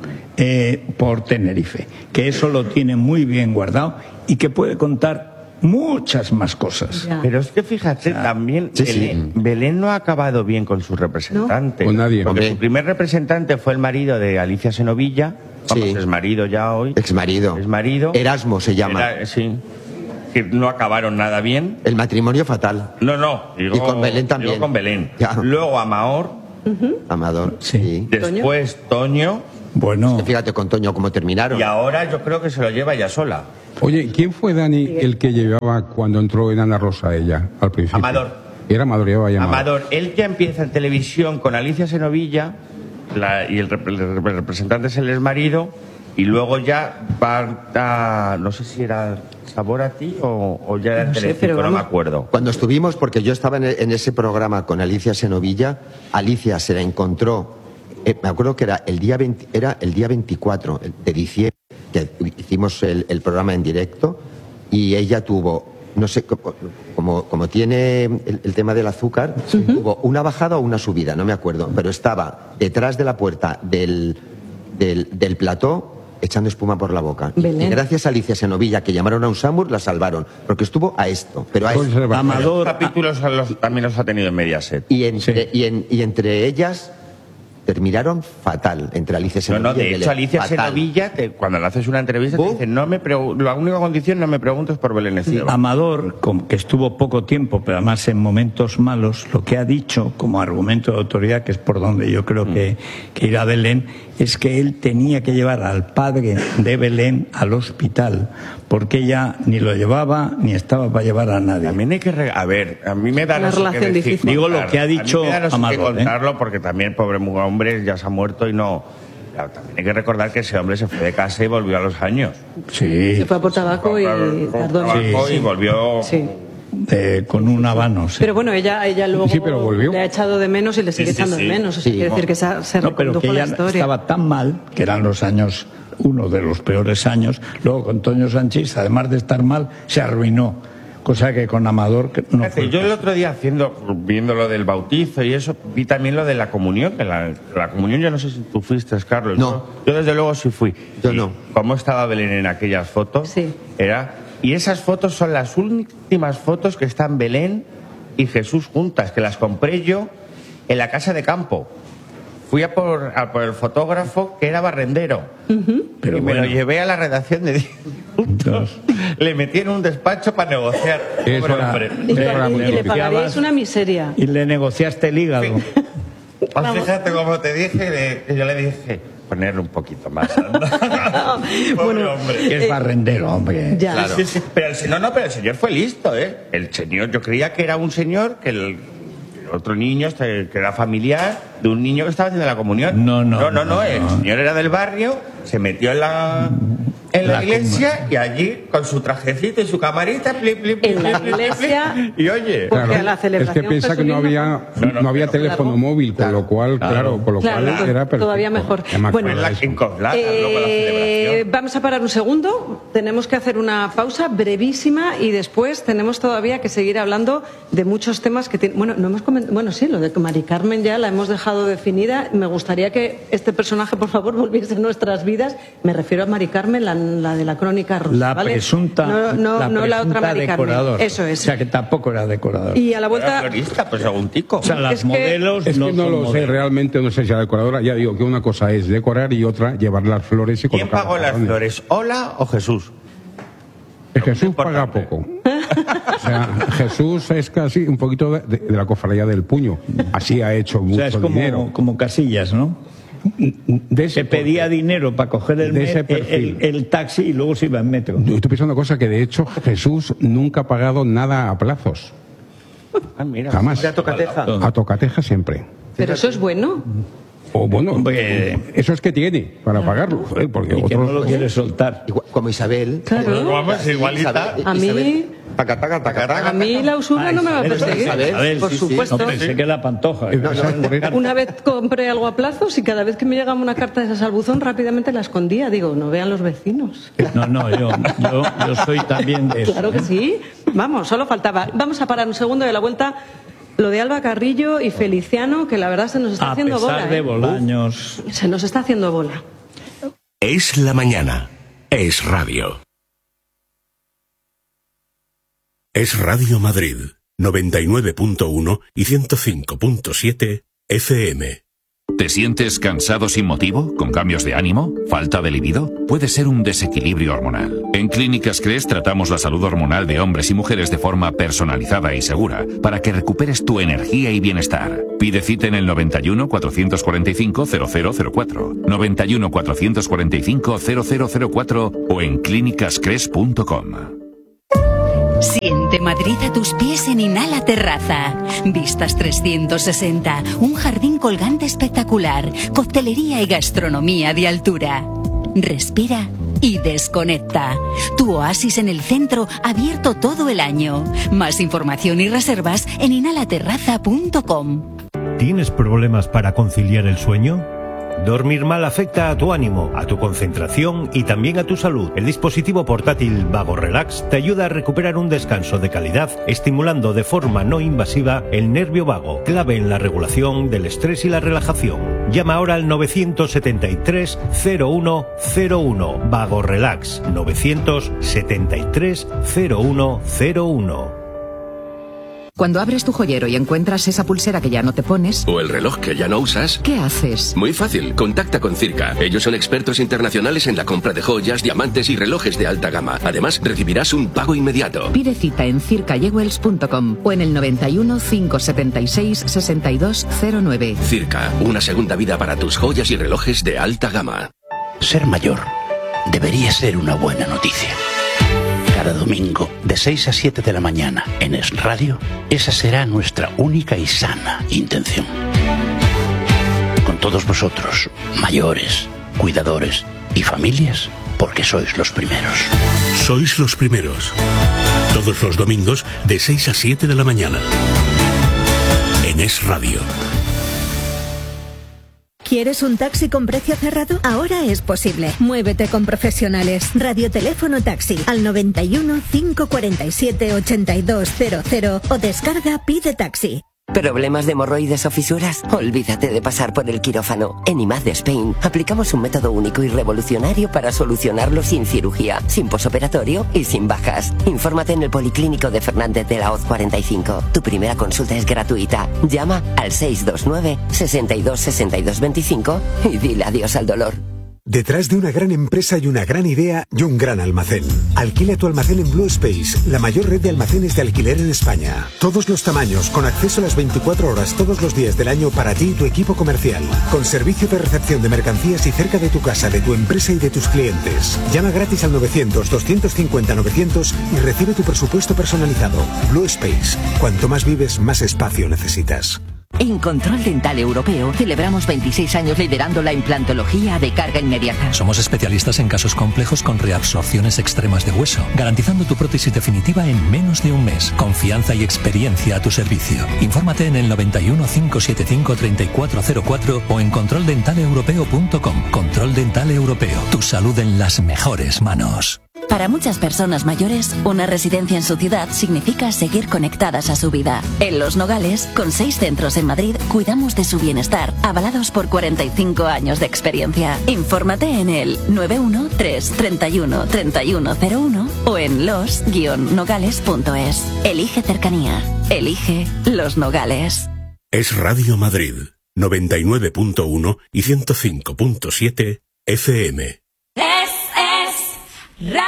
eh, por Tenerife, que eso lo tiene muy bien guardado y que puede contar muchas más cosas. Ya. Pero es que fíjate, o sea, también sí, Belén, sí. Belén no ha acabado bien con su representante. ¿No? Con nadie. Porque Hombre. su primer representante fue el marido de Alicia Senovilla, vamos, Sí. es marido ya hoy. Exmarido. Es marido. Erasmo se llama. Era- sí. Que no acabaron nada bien. El matrimonio fatal. No, no. Digo, Y con Belén también. digo con Belén. Ya. Luego Amaor. Amador. Sí. Sí. Después Toño. Bueno, Fíjate con Toño cómo terminaron. Y ahora yo creo que se lo lleva ella sola. Oye, ¿quién fue, Dani, el que llevaba cuando entró en Ana Rosa ella, al principio? Amador. Era Amador, llevaba llamado. Amador, él ya empieza en televisión con Alicia Senovilla la, y el, rep- el representante es el exmarido y luego ya va a, no sé si era Sabor a ti o, o ya era No sé, Telecinco, pero no me vamos. acuerdo. Cuando estuvimos, porque yo estaba en, e- en ese programa con Alicia Senovilla, Alicia se la encontró, eh, me acuerdo que era el día veinte, era el día veinticuatro de diciembre, que hicimos el, el programa en directo, y ella tuvo, no sé, como, como, como tiene el, el tema del azúcar, uh-huh. tuvo una bajada o una subida, no me acuerdo, pero estaba detrás de la puerta del, del, del plató, echando espuma por la boca. Belén. Y gracias a Alicia Senovilla, que llamaron a un SAMUR, la salvaron, porque estuvo a esto, pero a esto. Los Amador, capítulos los- también los ha tenido en Mediaset. Y entre, Sí. y, en- y entre ellas terminaron fatal, entre Alicia No, Senovilla no, de y hecho Belén. Alicia Fatal. Senovilla, te- cuando le haces una entrevista, te ¿Buf? dice, no me pregu- la única condición no me preguntes por Belén Esteban. Amador, com- que estuvo poco tiempo, pero además en momentos malos, lo que ha dicho como argumento de autoridad, que es por donde yo creo que, que irá Belén, es que él tenía que llevar al padre de Belén al hospital, porque ella ni lo llevaba ni estaba para llevar a nadie. También hay que... re- A ver, a mí me da Una no sé qué relación decir, difícil. Digo lo contar. que ha dicho A mí me da no sé qué Amador, ¿eh? contarlo porque también, pobre hombre, ya se ha muerto y no... Claro, también hay que recordar que ese hombre se fue de casa y volvió a los años. Sí, Se fue a por tabaco y Con tardó en- trabajo Sí, y sí. volvió... Sí. eh, con un habano. Sí. Pero bueno, ella, ella luego Sí, pero volvió. le ha echado de menos y le sigue Sí, sí, echando sí. de menos. O sea, Sí. quiere decir que se, se No, pero recondujo que la ella historia. estaba tan mal, que eran los años, uno de los peores años, luego con Toño Sánchez, además de estar mal, se arruinó, cosa que con Amador que no Fíjate, fue. yo el otro día haciendo, viendo lo del bautizo y eso, vi también lo de la comunión, que la, la comunión yo no sé si tú fuiste, Carlos. No. Yo, yo desde luego sí fui. Yo Y no. Cómo estaba Belén en aquellas fotos, Sí. era... Y esas fotos son las últimas fotos que están Belén y Jesús juntas, que las compré yo en la casa de campo. Fui a por, a por el fotógrafo que era barrendero. Pero y me bueno. lo llevé a la redacción de diez minutos. Le metí en un despacho para negociar. Eso Pobre era- hombre. Y, Eso era y- muy y le complicado. pagaríais una miseria. Y le negociaste el hígado. Pues fíjate como te dije, le- que yo le dije ponerle un poquito más. Pobre Bueno, hombre. Es barrendero, hombre. Ya. Claro. Sí, sí, pero el, se- no, no, pero el señor fue listo, ¿eh? El señor, yo creía que era un señor que el, que otro niño, este, que era familiar de un niño que estaba haciendo la comunión. No, no, No, no, no, no, el no. señor era del barrio, se metió en la. En la, La iglesia y allí con su trajecito y su camarita, plip, plip, plip, En la plip, plip, iglesia- plip, y oye, Porque Claro, a la celebración es que piensa que no jesuita- había, No, no, no había pero- teléfono Claro. móvil, con lo cual, claro, con lo Claro, cual pues, era perfecto. todavía mejor. Ya me Bueno, acuerdo en la de eso. en Coslada, luego la Eh, celebración. vamos a parar un segundo. Tenemos que hacer una pausa brevísima y después tenemos todavía que seguir hablando de muchos temas que tienen. Bueno, no hemos coment- bueno, sí, lo de Mari Carmen ya la hemos dejado definida. Me gustaría que este personaje, por favor, volviese a nuestras vidas. Me refiero a Mari Carmen, la, la de la crónica rosa. La ¿vale? presunta, no, no, la no la otra presunta Mari Carmen. decoradora. Eso es. O sea, que tampoco era decorador. Y a la Era vuelta. florista, pues según Tico. O sea, las Es que- modelos Es que no son lo sé, modelos. realmente no sé si la decoradora, ya digo que una cosa es decorar y otra llevar las flores y ¿Quién colocar pagó las jarrones. flores? ¿Ola o Jesús? Es Jesús Importante. paga poco. O sea, Jesús es casi un poquito de, de la cofradía del puño. Así ha hecho O mucho sea, es dinero. como, como Casillas, ¿no? De ese Se pedía porte. dinero para coger el, De me- ese el, perfil. el taxi y luego se iba en metro. Yo estoy pensando una cosa, que de hecho Jesús nunca ha pagado nada a plazos. Ah, mira. Jamás. ¿Ya tocateja? A tocateja siempre. Pero eso es bueno. O bueno, Hombre, eso es que tiene para pagarlo, ¿eh? Porque y que otros no lo quiere soltar. Igual- como Isabel. Claro. Vamos, igualita. A mí, Taca, taca, taca, taca. a mí la usura Ah, no me va a Isabel, perseguir, Isabel, por sí, sí. supuesto. No pensé que era Pantoja. No, no, Una vez compré algo a plazos y cada vez que me llegaba una carta de esas al buzón rápidamente la escondía. Digo, no vean los vecinos. No, no, yo, yo, yo soy también de eso. Claro que sí. Vamos, solo faltaba. Vamos a parar un segundo de la vuelta. Lo de Alba Carrillo y Feliciano, que la verdad se nos está A haciendo pesar bola. de ¿eh? Bolaños. Se nos está haciendo bola. Es la mañana. Es radio. Es Radio Madrid, noventa y nueve punto uno y ciento cinco punto siete F M. ¿Te sientes cansado sin motivo? ¿Con cambios de ánimo? ¿Falta de libido? Puede ser un desequilibrio hormonal. En Clínicas Cres tratamos la salud hormonal de hombres y mujeres de forma personalizada y segura para que recuperes tu energía y bienestar. Pide cita en el noventa y uno, cuatrocientos cuarenta y cinco, cero cero cero cuatro, noventa y uno, cuatrocientos cuarenta y cinco, cero cero cero cuatro o en clínicas cres punto com. Siente Madrid a tus pies en Inhala Terraza. Vistas trescientos sesenta, un jardín colgante espectacular, coctelería y gastronomía de altura. Respira y desconecta. Tu oasis en el centro, abierto todo el año. Más información y reservas en inhala terraza punto com. ¿Tienes problemas para conciliar el sueño? Dormir mal afecta a tu ánimo, a tu concentración y también a tu salud. El dispositivo portátil Vago Relax te ayuda a recuperar un descanso de calidad, estimulando de forma no invasiva el nervio vago, clave en la regulación del estrés y la relajación. Llama ahora al novecientos setenta y tres, cero uno cero uno. Vago Relax, novecientos setenta y tres, cero uno cero uno. Cuando abres tu joyero y encuentras esa pulsera que ya no te pones... ¿O el reloj que ya no usas? ¿Qué haces? Muy fácil, contacta con Circa. Ellos son expertos internacionales en la compra de joyas, diamantes y relojes de alta gama. Además, recibirás un pago inmediato. Pide cita en circa jewels punto com o en el noventa y uno, cinco setenta y seis, sesenta y dos cero nueve. Circa, una segunda vida para tus joyas y relojes de alta gama. Ser mayor debería ser una buena noticia. Cada domingo, de seis a siete de la mañana, en Es Radio, esa será nuestra única y sana intención. Con todos vosotros, mayores, cuidadores y familias, porque sois los primeros. Sois los primeros. Todos los domingos, de seis a siete de la mañana. En Es Radio. ¿Quieres un taxi con precio cerrado? Ahora es posible. Muévete con profesionales. Radioteléfono Taxi al noventa y uno, cinco cuarenta y siete, ochenta y dos cero cero o descarga Pide Taxi. ¿Problemas de hemorroides o fisuras? Olvídate de pasar por el quirófano. En I M A D Spain aplicamos un método único y revolucionario para solucionarlo sin cirugía, sin posoperatorio y sin bajas. Infórmate en el Policlínico de Fernández de la Hoz cuarenta y cinco. Tu primera consulta es gratuita. Llama al seis dos nueve, sesenta y dos, sesenta y dos veinticinco y dile adiós al dolor. Detrás de una gran empresa y una gran idea y un gran almacén. Alquila tu almacén en Blue Space, la mayor red de almacenes de alquiler en España. Todos los tamaños, con acceso a las veinticuatro horas todos los días del año para ti y tu equipo comercial. Con servicio de recepción de mercancías y cerca de tu casa, de tu empresa y de tus clientes. Llama gratis al novecientos, doscientos cincuenta, novecientos y recibe tu presupuesto personalizado. Blue Space. Cuanto más vives, más espacio necesitas. En Control Dental Europeo celebramos veintiséis años liderando la implantología de carga inmediata. Somos especialistas en casos complejos con reabsorciones extremas de hueso, garantizando tu prótesis definitiva en menos de un mes. Confianza y experiencia a tu servicio. Infórmate en el noventa y uno, cinco setenta y cinco, treinta y cuatro cero cuatro o en control dental europeo punto com. Control Dental Europeo. Tu salud en las mejores manos. Para muchas personas mayores, una residencia en su ciudad significa seguir conectadas a su vida. En Los Nogales, con seis centros en Madrid, cuidamos de su bienestar, avalados por cuarenta y cinco años de experiencia. Infórmate en el nueve uno tres, treinta y uno, treinta y uno cero uno o en los guion nogales punto es. Elige cercanía. Elige Los Nogales. Es Radio Madrid, noventa y nueve punto uno y ciento cinco punto siete F M. Radio.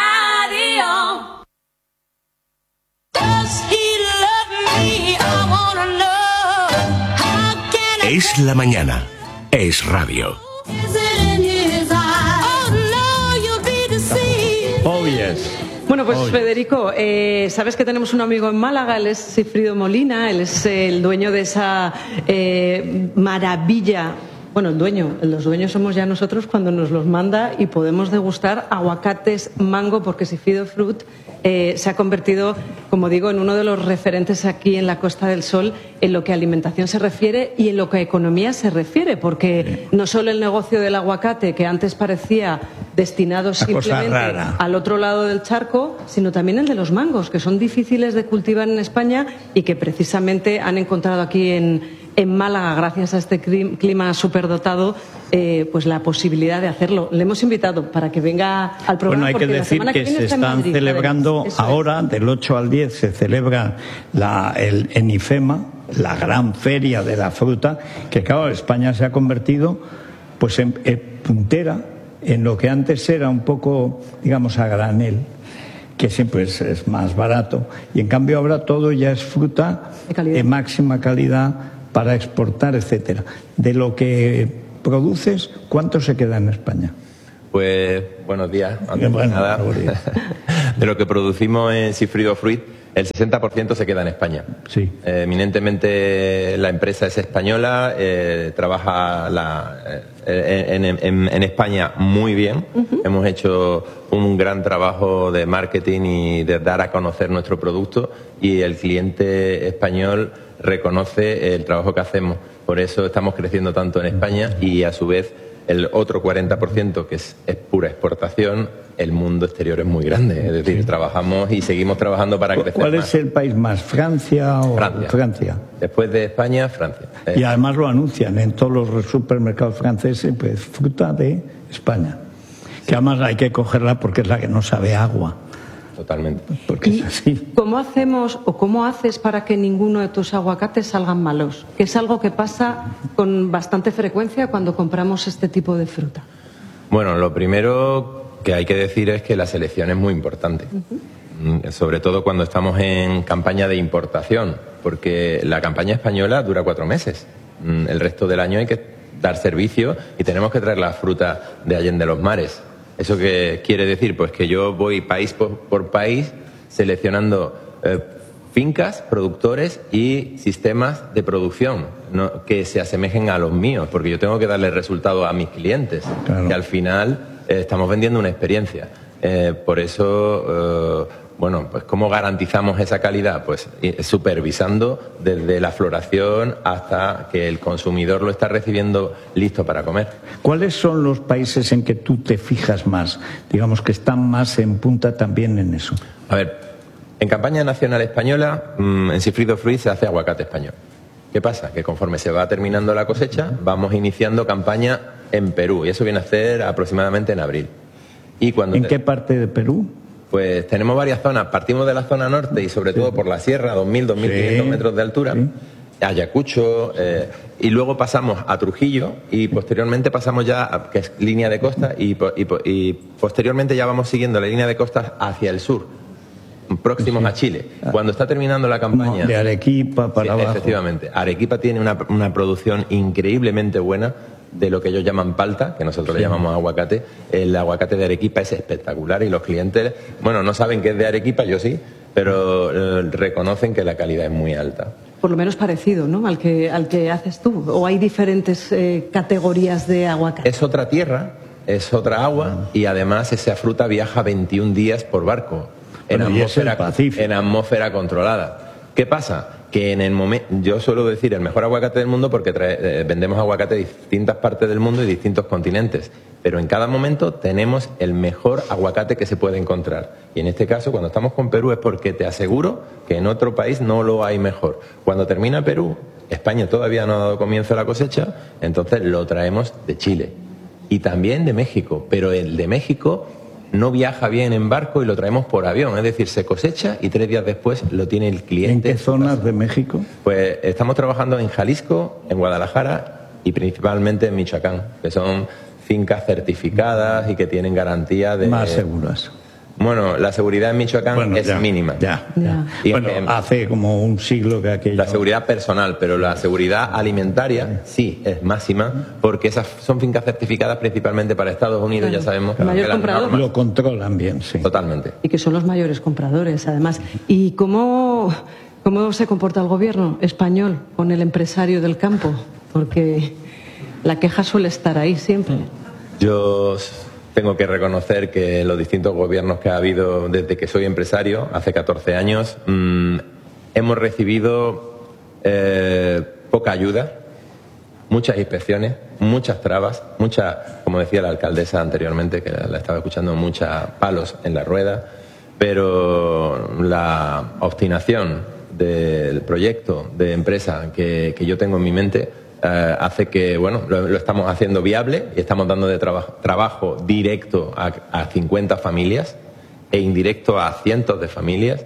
Does he love me? I wanna know. How can I... Es la mañana. Es radio. Is it in his eyes? Oh no, you'll be deceived. Oh yes. Bueno, pues Oh. Federico, eh, sabes que tenemos un amigo en Málaga, él es Sigfrido Molina, él es el dueño de esa eh, maravilla bueno, el dueño, los dueños somos ya nosotros cuando nos los manda y podemos degustar aguacates mango, porque Sifido Fruit eh, se ha convertido, como digo, en uno de los referentes aquí en la Costa del Sol en lo que a alimentación se refiere y en lo que a economía se refiere, porque no solo el negocio del aguacate, que antes parecía destinado simplemente al otro lado del charco, sino también el de los mangos, que son difíciles de cultivar en España y que precisamente han encontrado aquí en en Málaga, gracias a este clima superdotado, eh, pues la posibilidad de hacerlo. Le hemos invitado para que venga al programa. Bueno, hay que decir que, que se están Madrid, celebrando ahora, del ocho al diez, se celebra la, el Enifema, la gran feria de la fruta, que claro, España se ha convertido pues en, en puntera en lo que antes era un poco, digamos, a granel, que siempre es, es más barato, y en cambio ahora todo ya es fruta de, de máxima calidad para exportar, etcétera. De lo que produces, ¿cuánto se queda en España? Pues buenos días, antes de nada. De lo que producimos en Sifido Fruit, el sesenta por ciento se queda en España. Sí. Eh, eminentemente la empresa es española, eh, trabaja la, eh, en, en, en España muy bien. Uh-huh. Hemos hecho un gran trabajo de marketing y de dar a conocer nuestro producto, y el cliente español reconoce el trabajo que hacemos. Por eso estamos creciendo tanto en España, y a su vez el otro cuarenta por ciento, que es, es pura exportación, el mundo exterior es muy grande. Es decir, sí. trabajamos y seguimos trabajando para crecer ¿Cuál más. es el país más? ¿Francia o Francia? Francia. Después de España, Francia. Eh. Y además lo anuncian en todos los supermercados franceses, pues fruta de España. Sí. Que además hay que cogerla porque es la que no sabe agua. Totalmente. Porque es así. ¿Cómo hacemos o cómo haces para que ninguno de tus aguacates salgan malos? Que es algo que pasa con bastante frecuencia cuando compramos este tipo de fruta. Bueno, lo primero que hay que decir es que la selección es muy importante. Uh-huh. Sobre todo cuando estamos en campaña de importación, porque la campaña española dura cuatro meses. El resto del año hay que dar servicio y tenemos que traer la fruta de Allende los Mares. ¿Eso qué quiere decir? Pues que yo voy país por, por país seleccionando eh, fincas, productores y sistemas de producción, ¿no?, que se asemejen a los míos, porque yo tengo que darle resultado a mis clientes, claro. Que al final eh, estamos vendiendo una experiencia. Eh, por eso, eh, bueno, pues ¿cómo garantizamos esa calidad? Pues eh, supervisando desde la floración hasta que el consumidor lo está recibiendo listo para comer. ¿Cuáles son los países en que tú te fijas más? Digamos que están más en punta también en eso. A ver, en campaña nacional española, mmm, en Sifido Fruit se hace aguacate español. ¿Qué pasa? Que conforme se va terminando la cosecha, vamos iniciando campaña en Perú, y eso viene a ser aproximadamente en abril. Y cuando ¿En te... qué parte de Perú? Pues tenemos varias zonas. Partimos de la zona norte y sobre todo por la sierra, dos mil, dos mil quinientos sí. metros de altura, sí. Ayacucho, eh, y luego pasamos a Trujillo y posteriormente pasamos ya a, que es línea de costa, y, y, y posteriormente ya vamos siguiendo la línea de costa hacia el sur, próximos sí. a Chile. Cuando está terminando la campaña... De Arequipa para sí, abajo. Efectivamente. Arequipa tiene una, una producción increíblemente buena de lo que ellos llaman palta, que nosotros sí. le llamamos aguacate. El aguacate de Arequipa es espectacular y los clientes, bueno, no saben que es de Arequipa, yo sí, pero eh, reconocen que la calidad es muy alta. Por lo menos parecido, ¿no?, al que, al que haces tú. ¿O hay diferentes eh, categorías de aguacate? Es otra tierra, es otra agua, y además esa fruta viaja veintiún días por barco, en, bueno, atmósfera, en atmósfera controlada. ¿Qué pasa? Que en el momento, yo suelo decir el mejor aguacate del mundo porque trae, eh, vendemos aguacate de distintas partes del mundo y distintos continentes, pero en cada momento tenemos el mejor aguacate que se puede encontrar. Y en este caso, cuando estamos con Perú, es porque te aseguro que en otro país no lo hay mejor. Cuando termina Perú, España todavía no ha dado comienzo a la cosecha, entonces lo traemos de Chile y también de México, pero el de México no viaja bien en barco y lo traemos por avión, es decir, se cosecha y tres días después lo tiene el cliente. ¿En qué zonas de México? Pues estamos trabajando en Jalisco, en Guadalajara y principalmente en Michoacán, que son fincas certificadas y que tienen garantía de... Más seguras. Bueno, la seguridad en Michoacán bueno, es ya, mínima. Ya, ya. Y bueno, en, hace como un siglo que aquello... La seguridad personal, pero la seguridad alimentaria sí es máxima, porque esas son fincas certificadas principalmente para Estados Unidos, claro. Ya sabemos que mayor comprador. Lo controlan bien, sí. Totalmente. Y que son los mayores compradores, además. ¿Y cómo, cómo se comporta el gobierno español con el empresario del campo? Porque la queja suele estar ahí siempre. Yo tengo que reconocer que los distintos gobiernos que ha habido desde que soy empresario, hace catorce años, mmm, hemos recibido eh, poca ayuda, muchas inspecciones, muchas trabas, muchas, como decía la alcaldesa anteriormente, que la estaba escuchando, muchos palos en la rueda, pero la obstinación del proyecto de empresa que, que yo tengo en mi mente eh, hace que, bueno, lo, lo estamos haciendo viable y estamos dando de traba, trabajo directo a, a cincuenta familias e indirecto a cientos de familias,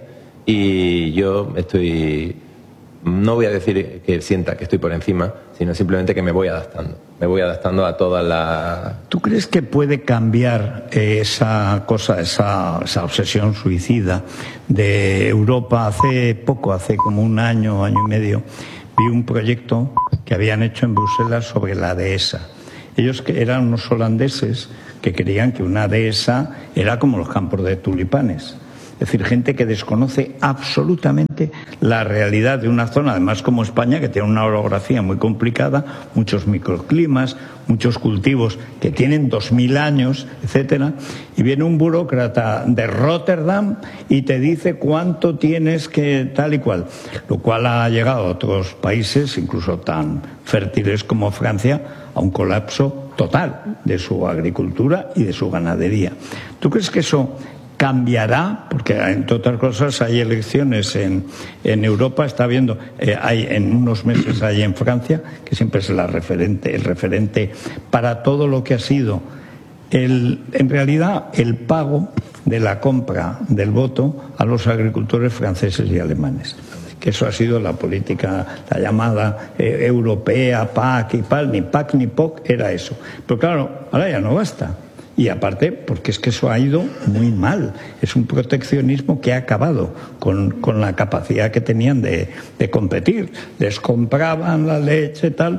y yo estoy, no voy a decir que sienta que estoy por encima, sino simplemente que me voy adaptando. Me voy adaptando a todas las... ¿Tú crees que puede cambiar esa cosa, esa, esa obsesión suicida de Europa? Hace poco, hace como un año, año y medio, vi un proyecto que habían hecho en Bruselas sobre la dehesa. Ellos que eran unos holandeses que creían que una dehesa era como los campos de tulipanes. Es decir, gente que desconoce absolutamente la realidad de una zona, además como España, que tiene una orografía muy complicada, muchos microclimas, muchos cultivos que tienen dos mil años, etcétera, y viene un burócrata de Rotterdam y te dice cuánto tienes que tal y cual, lo cual ha llegado a otros países, incluso tan fértiles como Francia, a un colapso total de su agricultura y de su ganadería. ¿Tú crees que eso cambiará? Porque, entre otras cosas, hay elecciones en, en Europa, está habiendo, eh, hay en unos meses hay en Francia, que siempre es la referente, el referente para todo lo que ha sido el, en realidad el pago de la compra del voto a los agricultores franceses y alemanes. Que eso ha sido la política, la llamada eh, europea, P A C y P A L, ni P A C ni P O C, era eso. Pero claro, ahora ya no basta. Y aparte, porque es que eso ha ido muy mal. Es un proteccionismo que ha acabado con, con la capacidad que tenían de, de competir. Les compraban la leche y tal,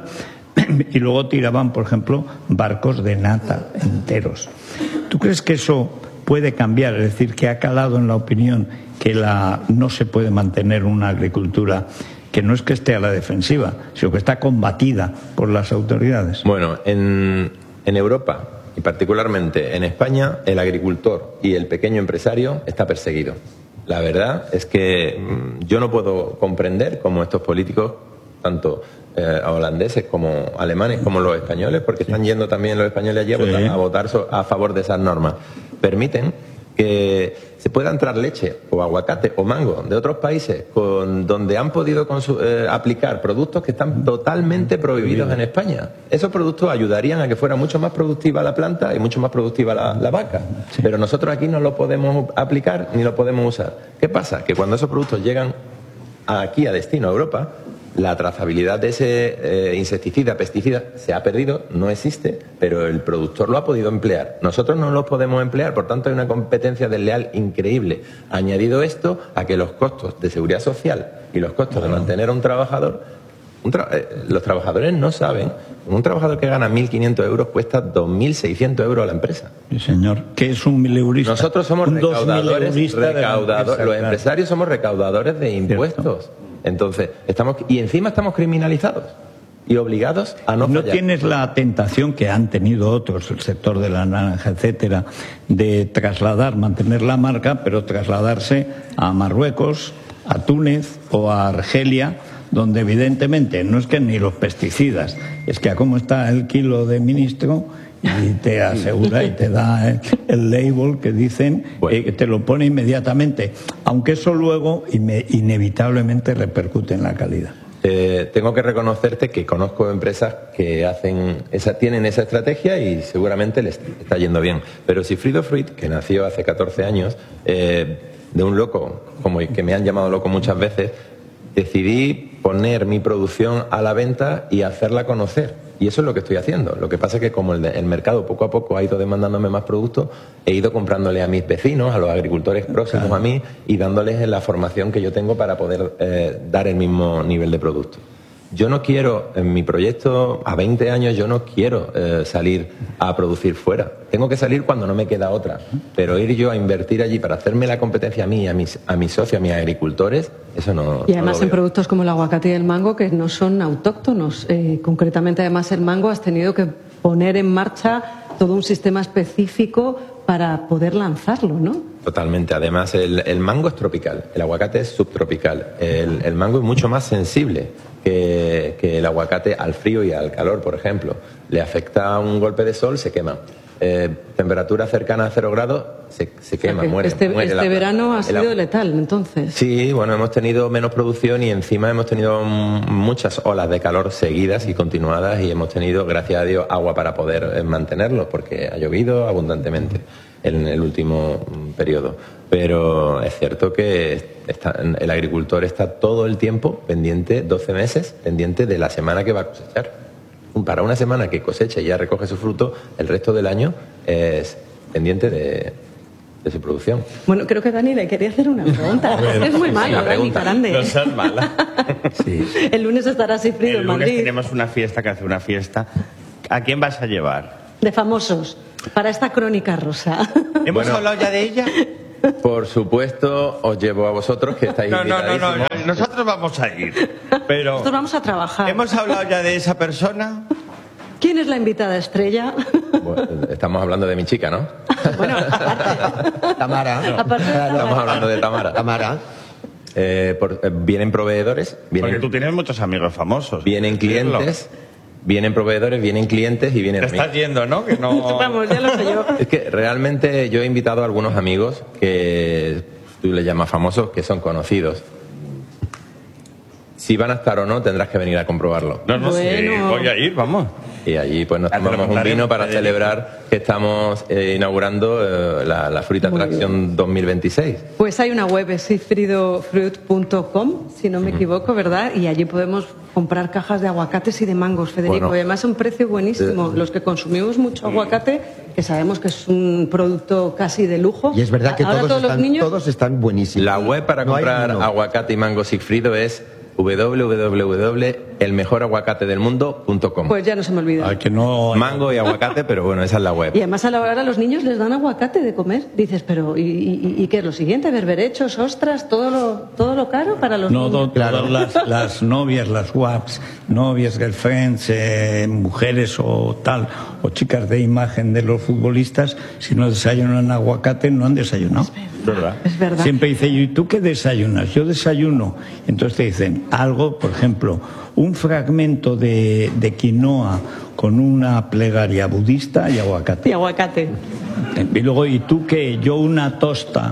y luego tiraban, por ejemplo, barcos de nata enteros. ¿Tú crees que eso puede cambiar? Es decir, que ha calado en la opinión que la, no se puede mantener una agricultura que no es que esté a la defensiva, sino que está combatida por las autoridades. Bueno, en, en Europa y particularmente en España, el agricultor y el pequeño empresario está perseguido. La verdad es que mmm, yo no puedo comprender cómo estos políticos, tanto eh, holandeses como alemanes como los españoles, porque sí. Están yendo también los españoles allí a, sí. votar, a votar so, a favor de esas normas, permiten que se pueda entrar leche o aguacate o mango de otros países con, donde han podido consu- eh, aplicar productos que están totalmente prohibidos en España. Esos productos ayudarían a que fuera mucho más productiva la planta y mucho más productiva la, la vaca. Sí. Pero nosotros aquí no lo podemos aplicar ni lo podemos usar. ¿Qué pasa? Que cuando esos productos llegan aquí a destino, a Europa, la trazabilidad de ese eh, insecticida, pesticida, se ha perdido, no existe, pero el productor lo ha podido emplear. Nosotros no lo podemos emplear, por tanto hay una competencia desleal increíble. Añadido esto a que los costos de seguridad social y los costos de mantener a un trabajador, un tra- eh, los trabajadores no saben, un trabajador que gana mil quinientos euros cuesta dos mil seiscientos euros a la empresa. Sí, señor. ¿Qué es un mileurista? Nosotros somos un recaudadores, recaudadores empresa, los claro. empresarios somos recaudadores de impuestos. Cierto. Entonces, estamos y encima estamos criminalizados y obligados a no ¿No fallar. tienes la tentación que han tenido otros, el sector de la naranja, etcétera, de trasladar, mantener la marca, pero trasladarse a Marruecos, a Túnez o a Argelia, donde evidentemente no es que ni los pesticidas, es que a cómo está el kilo de ministro y te asegura y te da el, el label que dicen, bueno. eh, que te lo pone inmediatamente, aunque eso luego ine- inevitablemente repercute en la calidad. Eh, tengo que reconocerte que conozco empresas que hacen esa, tienen esa estrategia y seguramente les está yendo bien. Pero Sigfrido Fruit, que nació hace catorce años, eh, de un loco, como que me han llamado loco muchas veces, decidí poner mi producción a la venta y hacerla conocer. Y eso es lo que estoy haciendo. Lo que pasa es que como el, de, el mercado poco a poco ha ido demandándome más productos, he ido comprándole a mis vecinos, a los agricultores próximos claro. a mí, y dándoles la formación que yo tengo para poder eh, dar el mismo nivel de producto. Yo no quiero, en mi proyecto a veinte años, yo no quiero eh, salir a producir fuera. Tengo que salir cuando no me queda otra. Pero ir yo a invertir allí para hacerme la competencia a mí, y a mis, a mis socios, a mis agricultores, eso no. Y además no lo en veo. productos como el aguacate y el mango que no son autóctonos. Eh, concretamente, además, el mango has tenido que poner en marcha todo un sistema específico para poder lanzarlo, ¿no? Totalmente. Además, el, el mango es tropical, el aguacate es subtropical. El, el mango es mucho más sensible que, que el aguacate al frío y al calor, por ejemplo. Le afecta un golpe de sol, se quema. Eh, temperatura cercana a cero grados, se, se quema, O sea que muere. Este, muere este la- verano ha el sido agua. letal, entonces. Sí, bueno, hemos tenido menos producción y encima hemos tenido mm, muchas olas de calor seguidas y continuadas y hemos tenido, gracias a Dios, agua para poder eh, mantenerlo porque ha llovido abundantemente en el último mm, periodo. Pero es cierto que está- el agricultor está todo el tiempo pendiente, doce meses, pendiente de la semana que va a cosechar. Para una semana que cosecha y ya recoge su fruto, el resto del año es pendiente de, de su producción. Bueno, creo que Dani le quería hacer una pregunta. A ver, es muy sí, malo, una Dani pregunta. Carande. No seas mala. El lunes estará Sigfrido El en lunes Madrid. tenemos una fiesta que hace una fiesta. ¿A quién vas a llevar? De famosos, para esta crónica rosa. ¿Hemos Bueno. hablado ya de ella? Por supuesto, os llevo a vosotros que estáis No, no, no, no, invitadísimos. no, nosotros vamos a ir. Pero Nosotros vamos a trabajar. ¿hemos hablado ya de esa persona? ¿Quién es la invitada estrella? Bueno, estamos hablando de mi chica, ¿no? Tamara. Aparte de Estamos hablando de Tamara. Tamara. Eh, por- eh, vienen proveedores, vienen, Porque tú tienes muchos amigos famosos. vienen clientes, vienen proveedores, vienen clientes y vienen Te amigos. estás yendo, ¿no? Que no... Vamos, ya lo sé yo. Es que realmente yo he invitado a algunos amigos que tú les llamas famosos, que son conocidos. Si van a estar o no, tendrás que venir a comprobarlo. No, no, sí, Bueno. voy a ir, vamos. Y allí pues nos Ya te lo tomamos un contaré, vino para Federico. celebrar que estamos eh, inaugurando eh, la, la Fruit Muy Attraction dos mil veintiséis. Pues hay una web, es sigfrido fruit punto com, si no me equivoco, ¿verdad? Y allí podemos comprar cajas de aguacates y de mangos, Federico. Bueno. y además a un precio buenísimo. Eh. Los que consumimos mucho aguacate, que sabemos que es un producto casi de lujo. Y es verdad que Ahora todos, todos los están, niños... todos están buenísimos. La web para No hay comprar uno. aguacate y mango Sigfrido es doble u doble u doble u doble u punto el mejor aguacate del mundo punto com. Pues ya no se me olvida. Al que no. Mango y aguacate, pero bueno, esa es la web. Y además a la hora a los niños les dan aguacate de comer. Dices, pero ¿y, y, y qué es lo siguiente? ¿Berberechos, ostras, todo lo, todo lo caro para los No, niños? do- todas las, las novias, las guaps, novias, girlfriends, eh, mujeres o tal, o chicas de imagen de los futbolistas, si no desayunan aguacate, no han desayunado. ¿Verdad? Es verdad. Siempre dice yo, ¿y tú qué desayunas? Yo desayuno. Entonces te dicen algo, por ejemplo, un fragmento de, de quinoa con una plegaria budista y aguacate. Y aguacate. Y luego, ¿y tú qué? Yo una tosta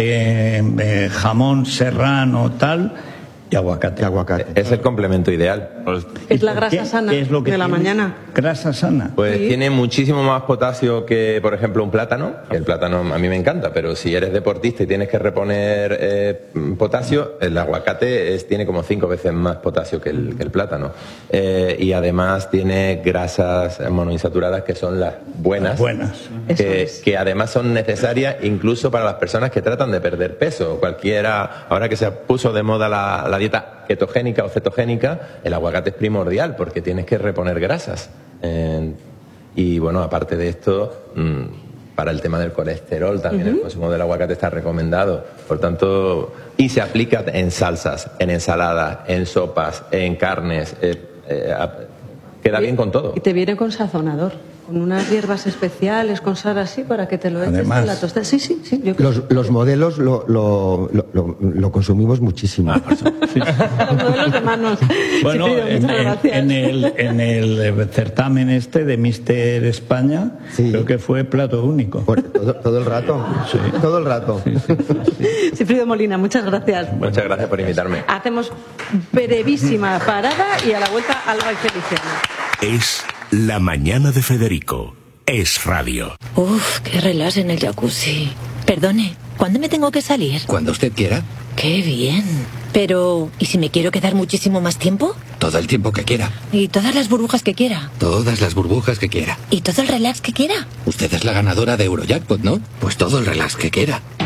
de, de jamón serrano tal y aguacate. aguacate. Es el complemento ideal. Es la grasa sana ¿Qué es lo que de la tiene? mañana. Grasa sana. Pues Sí. tiene muchísimo más potasio que, por ejemplo, un plátano. Que el plátano a mí me encanta, pero si eres deportista y tienes que reponer eh, potasio, el aguacate es, tiene como cinco veces más potasio que el, que el plátano. Eh, y además tiene grasas monoinsaturadas que son las buenas, Buenas. Eso que, es. que además son necesarias incluso para las personas que tratan de perder peso. Cualquiera, ahora que se puso de moda la, la dieta ketogénica o cetogénica, el aguacate es primordial porque tienes que reponer grasas. Eh, y bueno, aparte de esto, mmm, para el tema del colesterol también el consumo del aguacate está recomendado. Por tanto, y se aplica en salsas, en ensaladas, en sopas, en carnes. eh, eh, a- queda bien con todo. Y te viene con sazonador, con unas hierbas especiales, con sal así, para que te lo eches Además. en la tostada. Sí, sí, sí. Yo creo Los, los modelos lo, lo, lo, lo- lo consumimos muchísimo. que los modelos de manos. Bueno, Sigfrido, en, muchas en- gracias. en el, en el certamen este de Mister España, creo que fue plato único. Todo, todo el rato. Todo el rato. Sigfrido Molina, muchas gracias. Muchas gracias por invitarme. Hacemos brevísima parada y a la vuelta Alba y Feliciano. Es La Mañana de Federico. Es radio. Uf, qué relax en el jacuzzi. Perdone, ¿cuándo me tengo que salir? Cuando usted quiera, Qué bien. Pero, ¿y si me quiero quedar muchísimo más tiempo? todo el tiempo que quiera, Y todas las burbujas que quiera. todas las burbujas que quiera. Y todo el relax que quiera. Usted es la ganadora de Eurojackpot, ¿no? Pues todo el relax que quiera.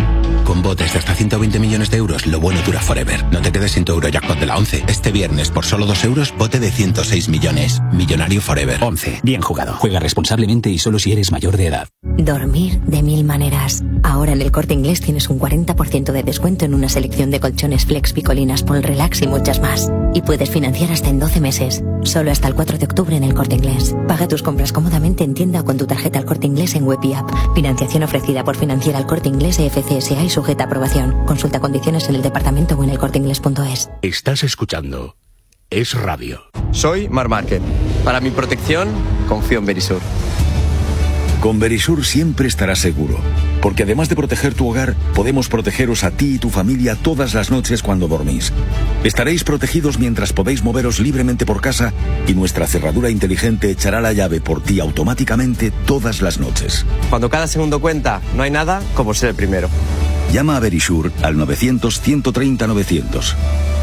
con botes de hasta ciento veinte millones de euros, lo bueno dura forever. No te quedes sin tu Eurojackpot de la once. Este viernes, por solo dos euros, bote de ciento seis millones. Millonario forever. once. Bien jugado. Juega responsablemente y solo si eres mayor de edad. Dormir de mil maneras. Ahora en el Corte Inglés tienes un cuarenta por ciento de descuento en una selección de colchones Flex, Picolinas, Pol Relax y muchas más. Y puedes financiar hasta en doce meses. Solo hasta el cuatro de octubre en el Corte Inglés. Paga tus compras cómodamente en tienda o con tu tarjeta al Corte Inglés en web y app. Financiación ofrecida por Financiera al Corte Inglés E F C S A y sujeta a aprobación. Consulta condiciones en el departamento o en el corte inglés punto es. Estás escuchando Es Radio. Soy Mar Márquez. Para mi protección, confío en Verisur. Con Verisur siempre estarás seguro, porque además de proteger tu hogar, podemos protegeros a ti y tu familia todas las noches cuando dormís. Estaréis protegidos mientras podéis moveros libremente por casa y nuestra cerradura inteligente echará la llave por ti automáticamente todas las noches. Cuando cada segundo cuenta, no hay nada como ser el primero. Llama a Verisur al novecientos, ciento treinta, novecientos.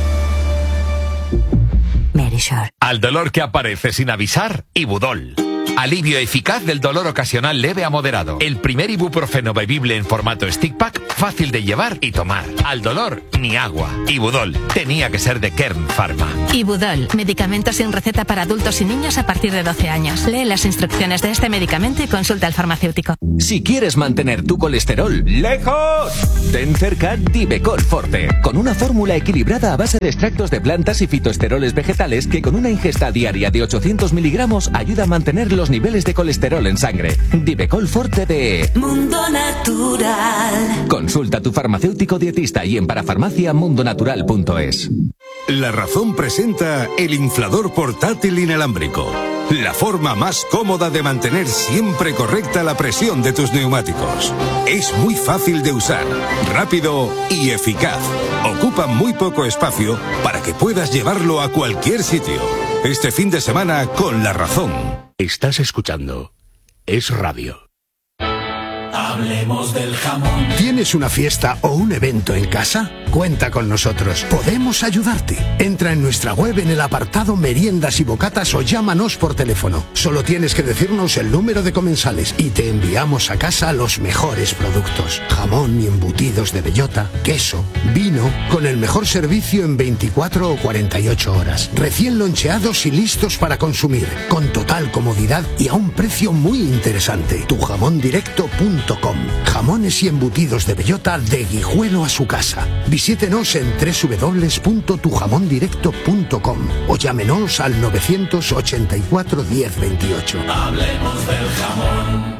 Verisur. Al dolor que aparece sin avisar, Ibudol. Alivio eficaz del dolor ocasional leve a moderado. El primer ibuprofeno bebible en formato stick pack, fácil de llevar y tomar. Al dolor, ni agua. Ibudol. Tenía que ser de Kern Pharma. Ibudol, medicamento sin receta para adultos y niños a partir de doce años. Lee las instrucciones de este medicamento y consulta al farmacéutico. Si quieres mantener tu colesterol lejos, ten cerca Divecol Forte, con una fórmula equilibrada a base de extractos de plantas y fitoesteroles vegetales que con una ingesta diaria de ochocientos miligramos ayuda a mantener los niveles de colesterol en sangre. Divecol Forte de Mundo Natural. Consulta a tu farmacéutico dietista y en parafarmacia mundonatural punto es. La Razón presenta el inflador portátil inalámbrico. La forma más cómoda de mantener siempre correcta la presión de tus neumáticos. Es muy fácil de usar, rápido y eficaz. Ocupa muy poco espacio para que puedas llevarlo a cualquier sitio. Este fin de semana con La Razón. Estás escuchando Es Radio. Hablemos del jamón. ¿Tienes una fiesta o un evento en casa? Cuenta con nosotros. Podemos ayudarte. Entra en nuestra web en el apartado Meriendas y Bocatas o llámanos por teléfono. Solo tienes que decirnos el número de comensales y te enviamos a casa los mejores productos. Jamón y embutidos de bellota, queso, vino, con el mejor servicio en veinticuatro o cuarenta y ocho horas. Recién loncheados y listos para consumir. Con total comodidad y a un precio muy interesante. tu jamón directo punto com. Jamones y embutidos de bellota de Guijuelo a su casa. Visítenos en doble u doble u doble u punto tu jamón directo punto com o llámenos al novecientos ochenta y cuatro, diez, veintiocho. Hablemos del jamón.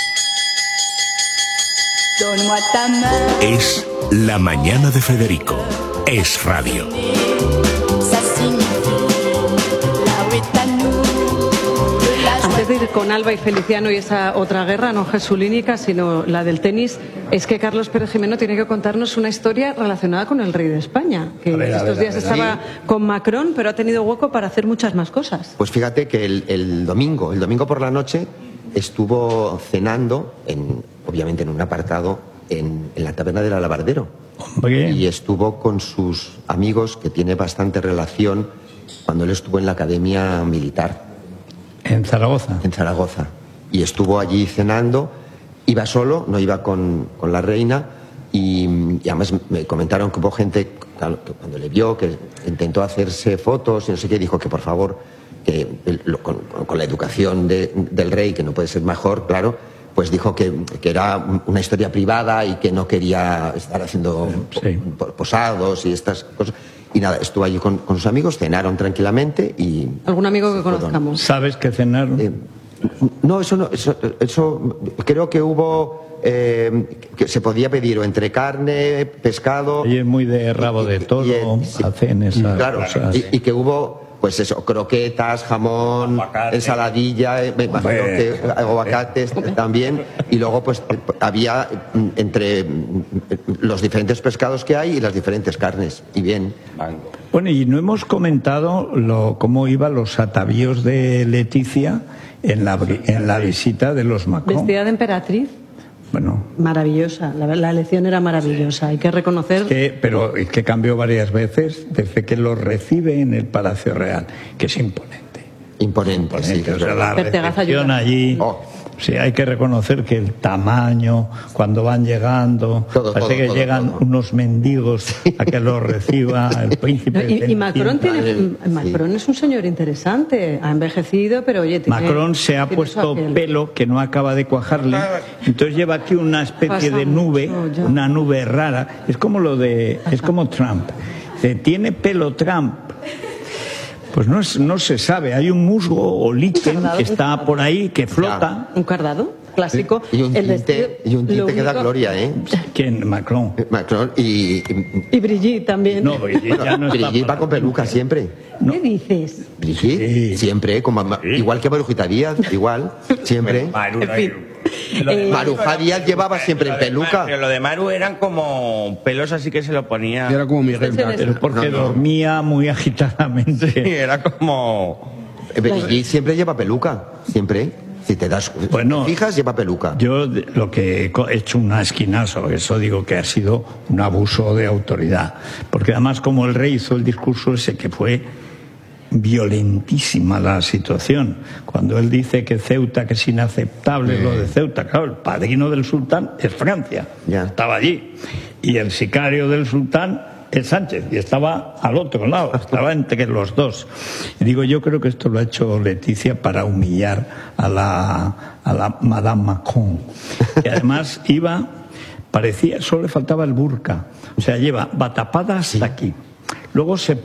Es La Mañana de Federico. Es Radio. Antes de ir con Alba y Feliciano y esa otra guerra, no jesulínica, sino la del tenis, es que Carlos Pérez Jimeno tiene que contarnos una historia relacionada con el rey de España, que A ver, a estos ver, a días ver, estaba ahí. con Macron, pero ha tenido hueco para hacer muchas más cosas. Pues fíjate que el, el domingo, el domingo por la noche, estuvo cenando, en, obviamente en un apartado, en, en la taberna del Alabardero. Y estuvo con sus amigos, que tiene bastante relación, cuando él estuvo en la academia militar. ¿En Zaragoza? En Zaragoza. Y estuvo allí cenando, iba solo, no iba con, con la reina, y, y además me comentaron que hubo gente, claro, que cuando le vio, que intentó hacerse fotos y no sé qué, dijo que por favor, que el- lo- con, con la educación de- del rey, que no puede ser mejor, claro, pues dijo que, que era una historia privada y que no quería estar haciendo po- posados y estas cosas. Y nada, estuvo allí con, con sus amigos, cenaron tranquilamente y... ¿Algún amigo que conozcamos? ¿Sabes qué cenaron? No, eso no, eso, eso creo que hubo, eh, que se podía pedir o entre carne, pescado... Y es muy de rabo de todo, hacen esas Claro, cosas. y, y que hubo, pues eso, croquetas, jamón, ensaladilla, eh, me imagino que aguacates también, y luego pues había mm, entre mm, los diferentes pescados que hay y las diferentes carnes, y bien. Bueno, y no hemos comentado lo, cómo iban los atavíos de Leticia en la, en la visita de los Macron. Vestida de emperatriz. Bueno, Maravillosa, la, la elección era maravillosa, hay que reconocer. que, pero es que cambió varias veces desde que los recibe en el Palacio Real, que es imponente. Imponente, sí. O sea, la Pertegaz recepción ayuda. allí, Sí, hay que reconocer que el tamaño, cuando van llegando, Todo, parece todo, que todo, llegan todo. unos mendigos a que los reciba el príncipe. No, y, y Macron, Cenicienta. tiene, Macron es un señor interesante, ha envejecido, pero oye... Tiene, Macron se ha tiene puesto aquel- pelo que no acaba de cuajarle, entonces lleva aquí una especie Pasa de nube, mucho, ya. una nube rara, es como lo de, es como Trump. Dice, ¿tiene pelo Trump? Pues no, es- no se sabe, hay un musgo o líquen que está por ahí, que flota. Un cardado clásico. Y un el tinte, vestido- y un tinte lo que da único- gloria, ¿eh? ¿Quién? Macron. Macron y... y- Y Brigitte también. No, Brigitte ya no está Brigitte va con peluca siempre. ¿Qué dices? Brigitte, siempre, como, igual que Marujita Díaz, igual, siempre. En fin. Eh, Maruja Díaz llevaba siempre en peluca. Pero lo de Maru eran como pelos así que se lo ponía. Era como Miguel Entonces, Pero porque No, no. dormía muy agitadamente. Sí, era como. Eh, Brigitte siempre lleva peluca, siempre. Si te das, Bueno, te fijas, lleva peluca. Yo de- lo que he co- he hecho un esquinazo, eso digo que ha sido un abuso de autoridad. Porque además como el rey hizo el discurso ese que fue violentísima la situación. Cuando él dice que Ceuta, que es inaceptable lo de Ceuta, claro, el padrino del sultán es Francia, Ya. estaba allí. Y el sicario del sultán es Sánchez, y estaba al otro lado, estaba entre los dos. Y digo, yo creo que esto lo ha hecho Leticia para humillar a la, a la Madame Macron. Y además iba, parecía, solo le faltaba el burka. O sea, lleva va tapada hasta aquí. Luego se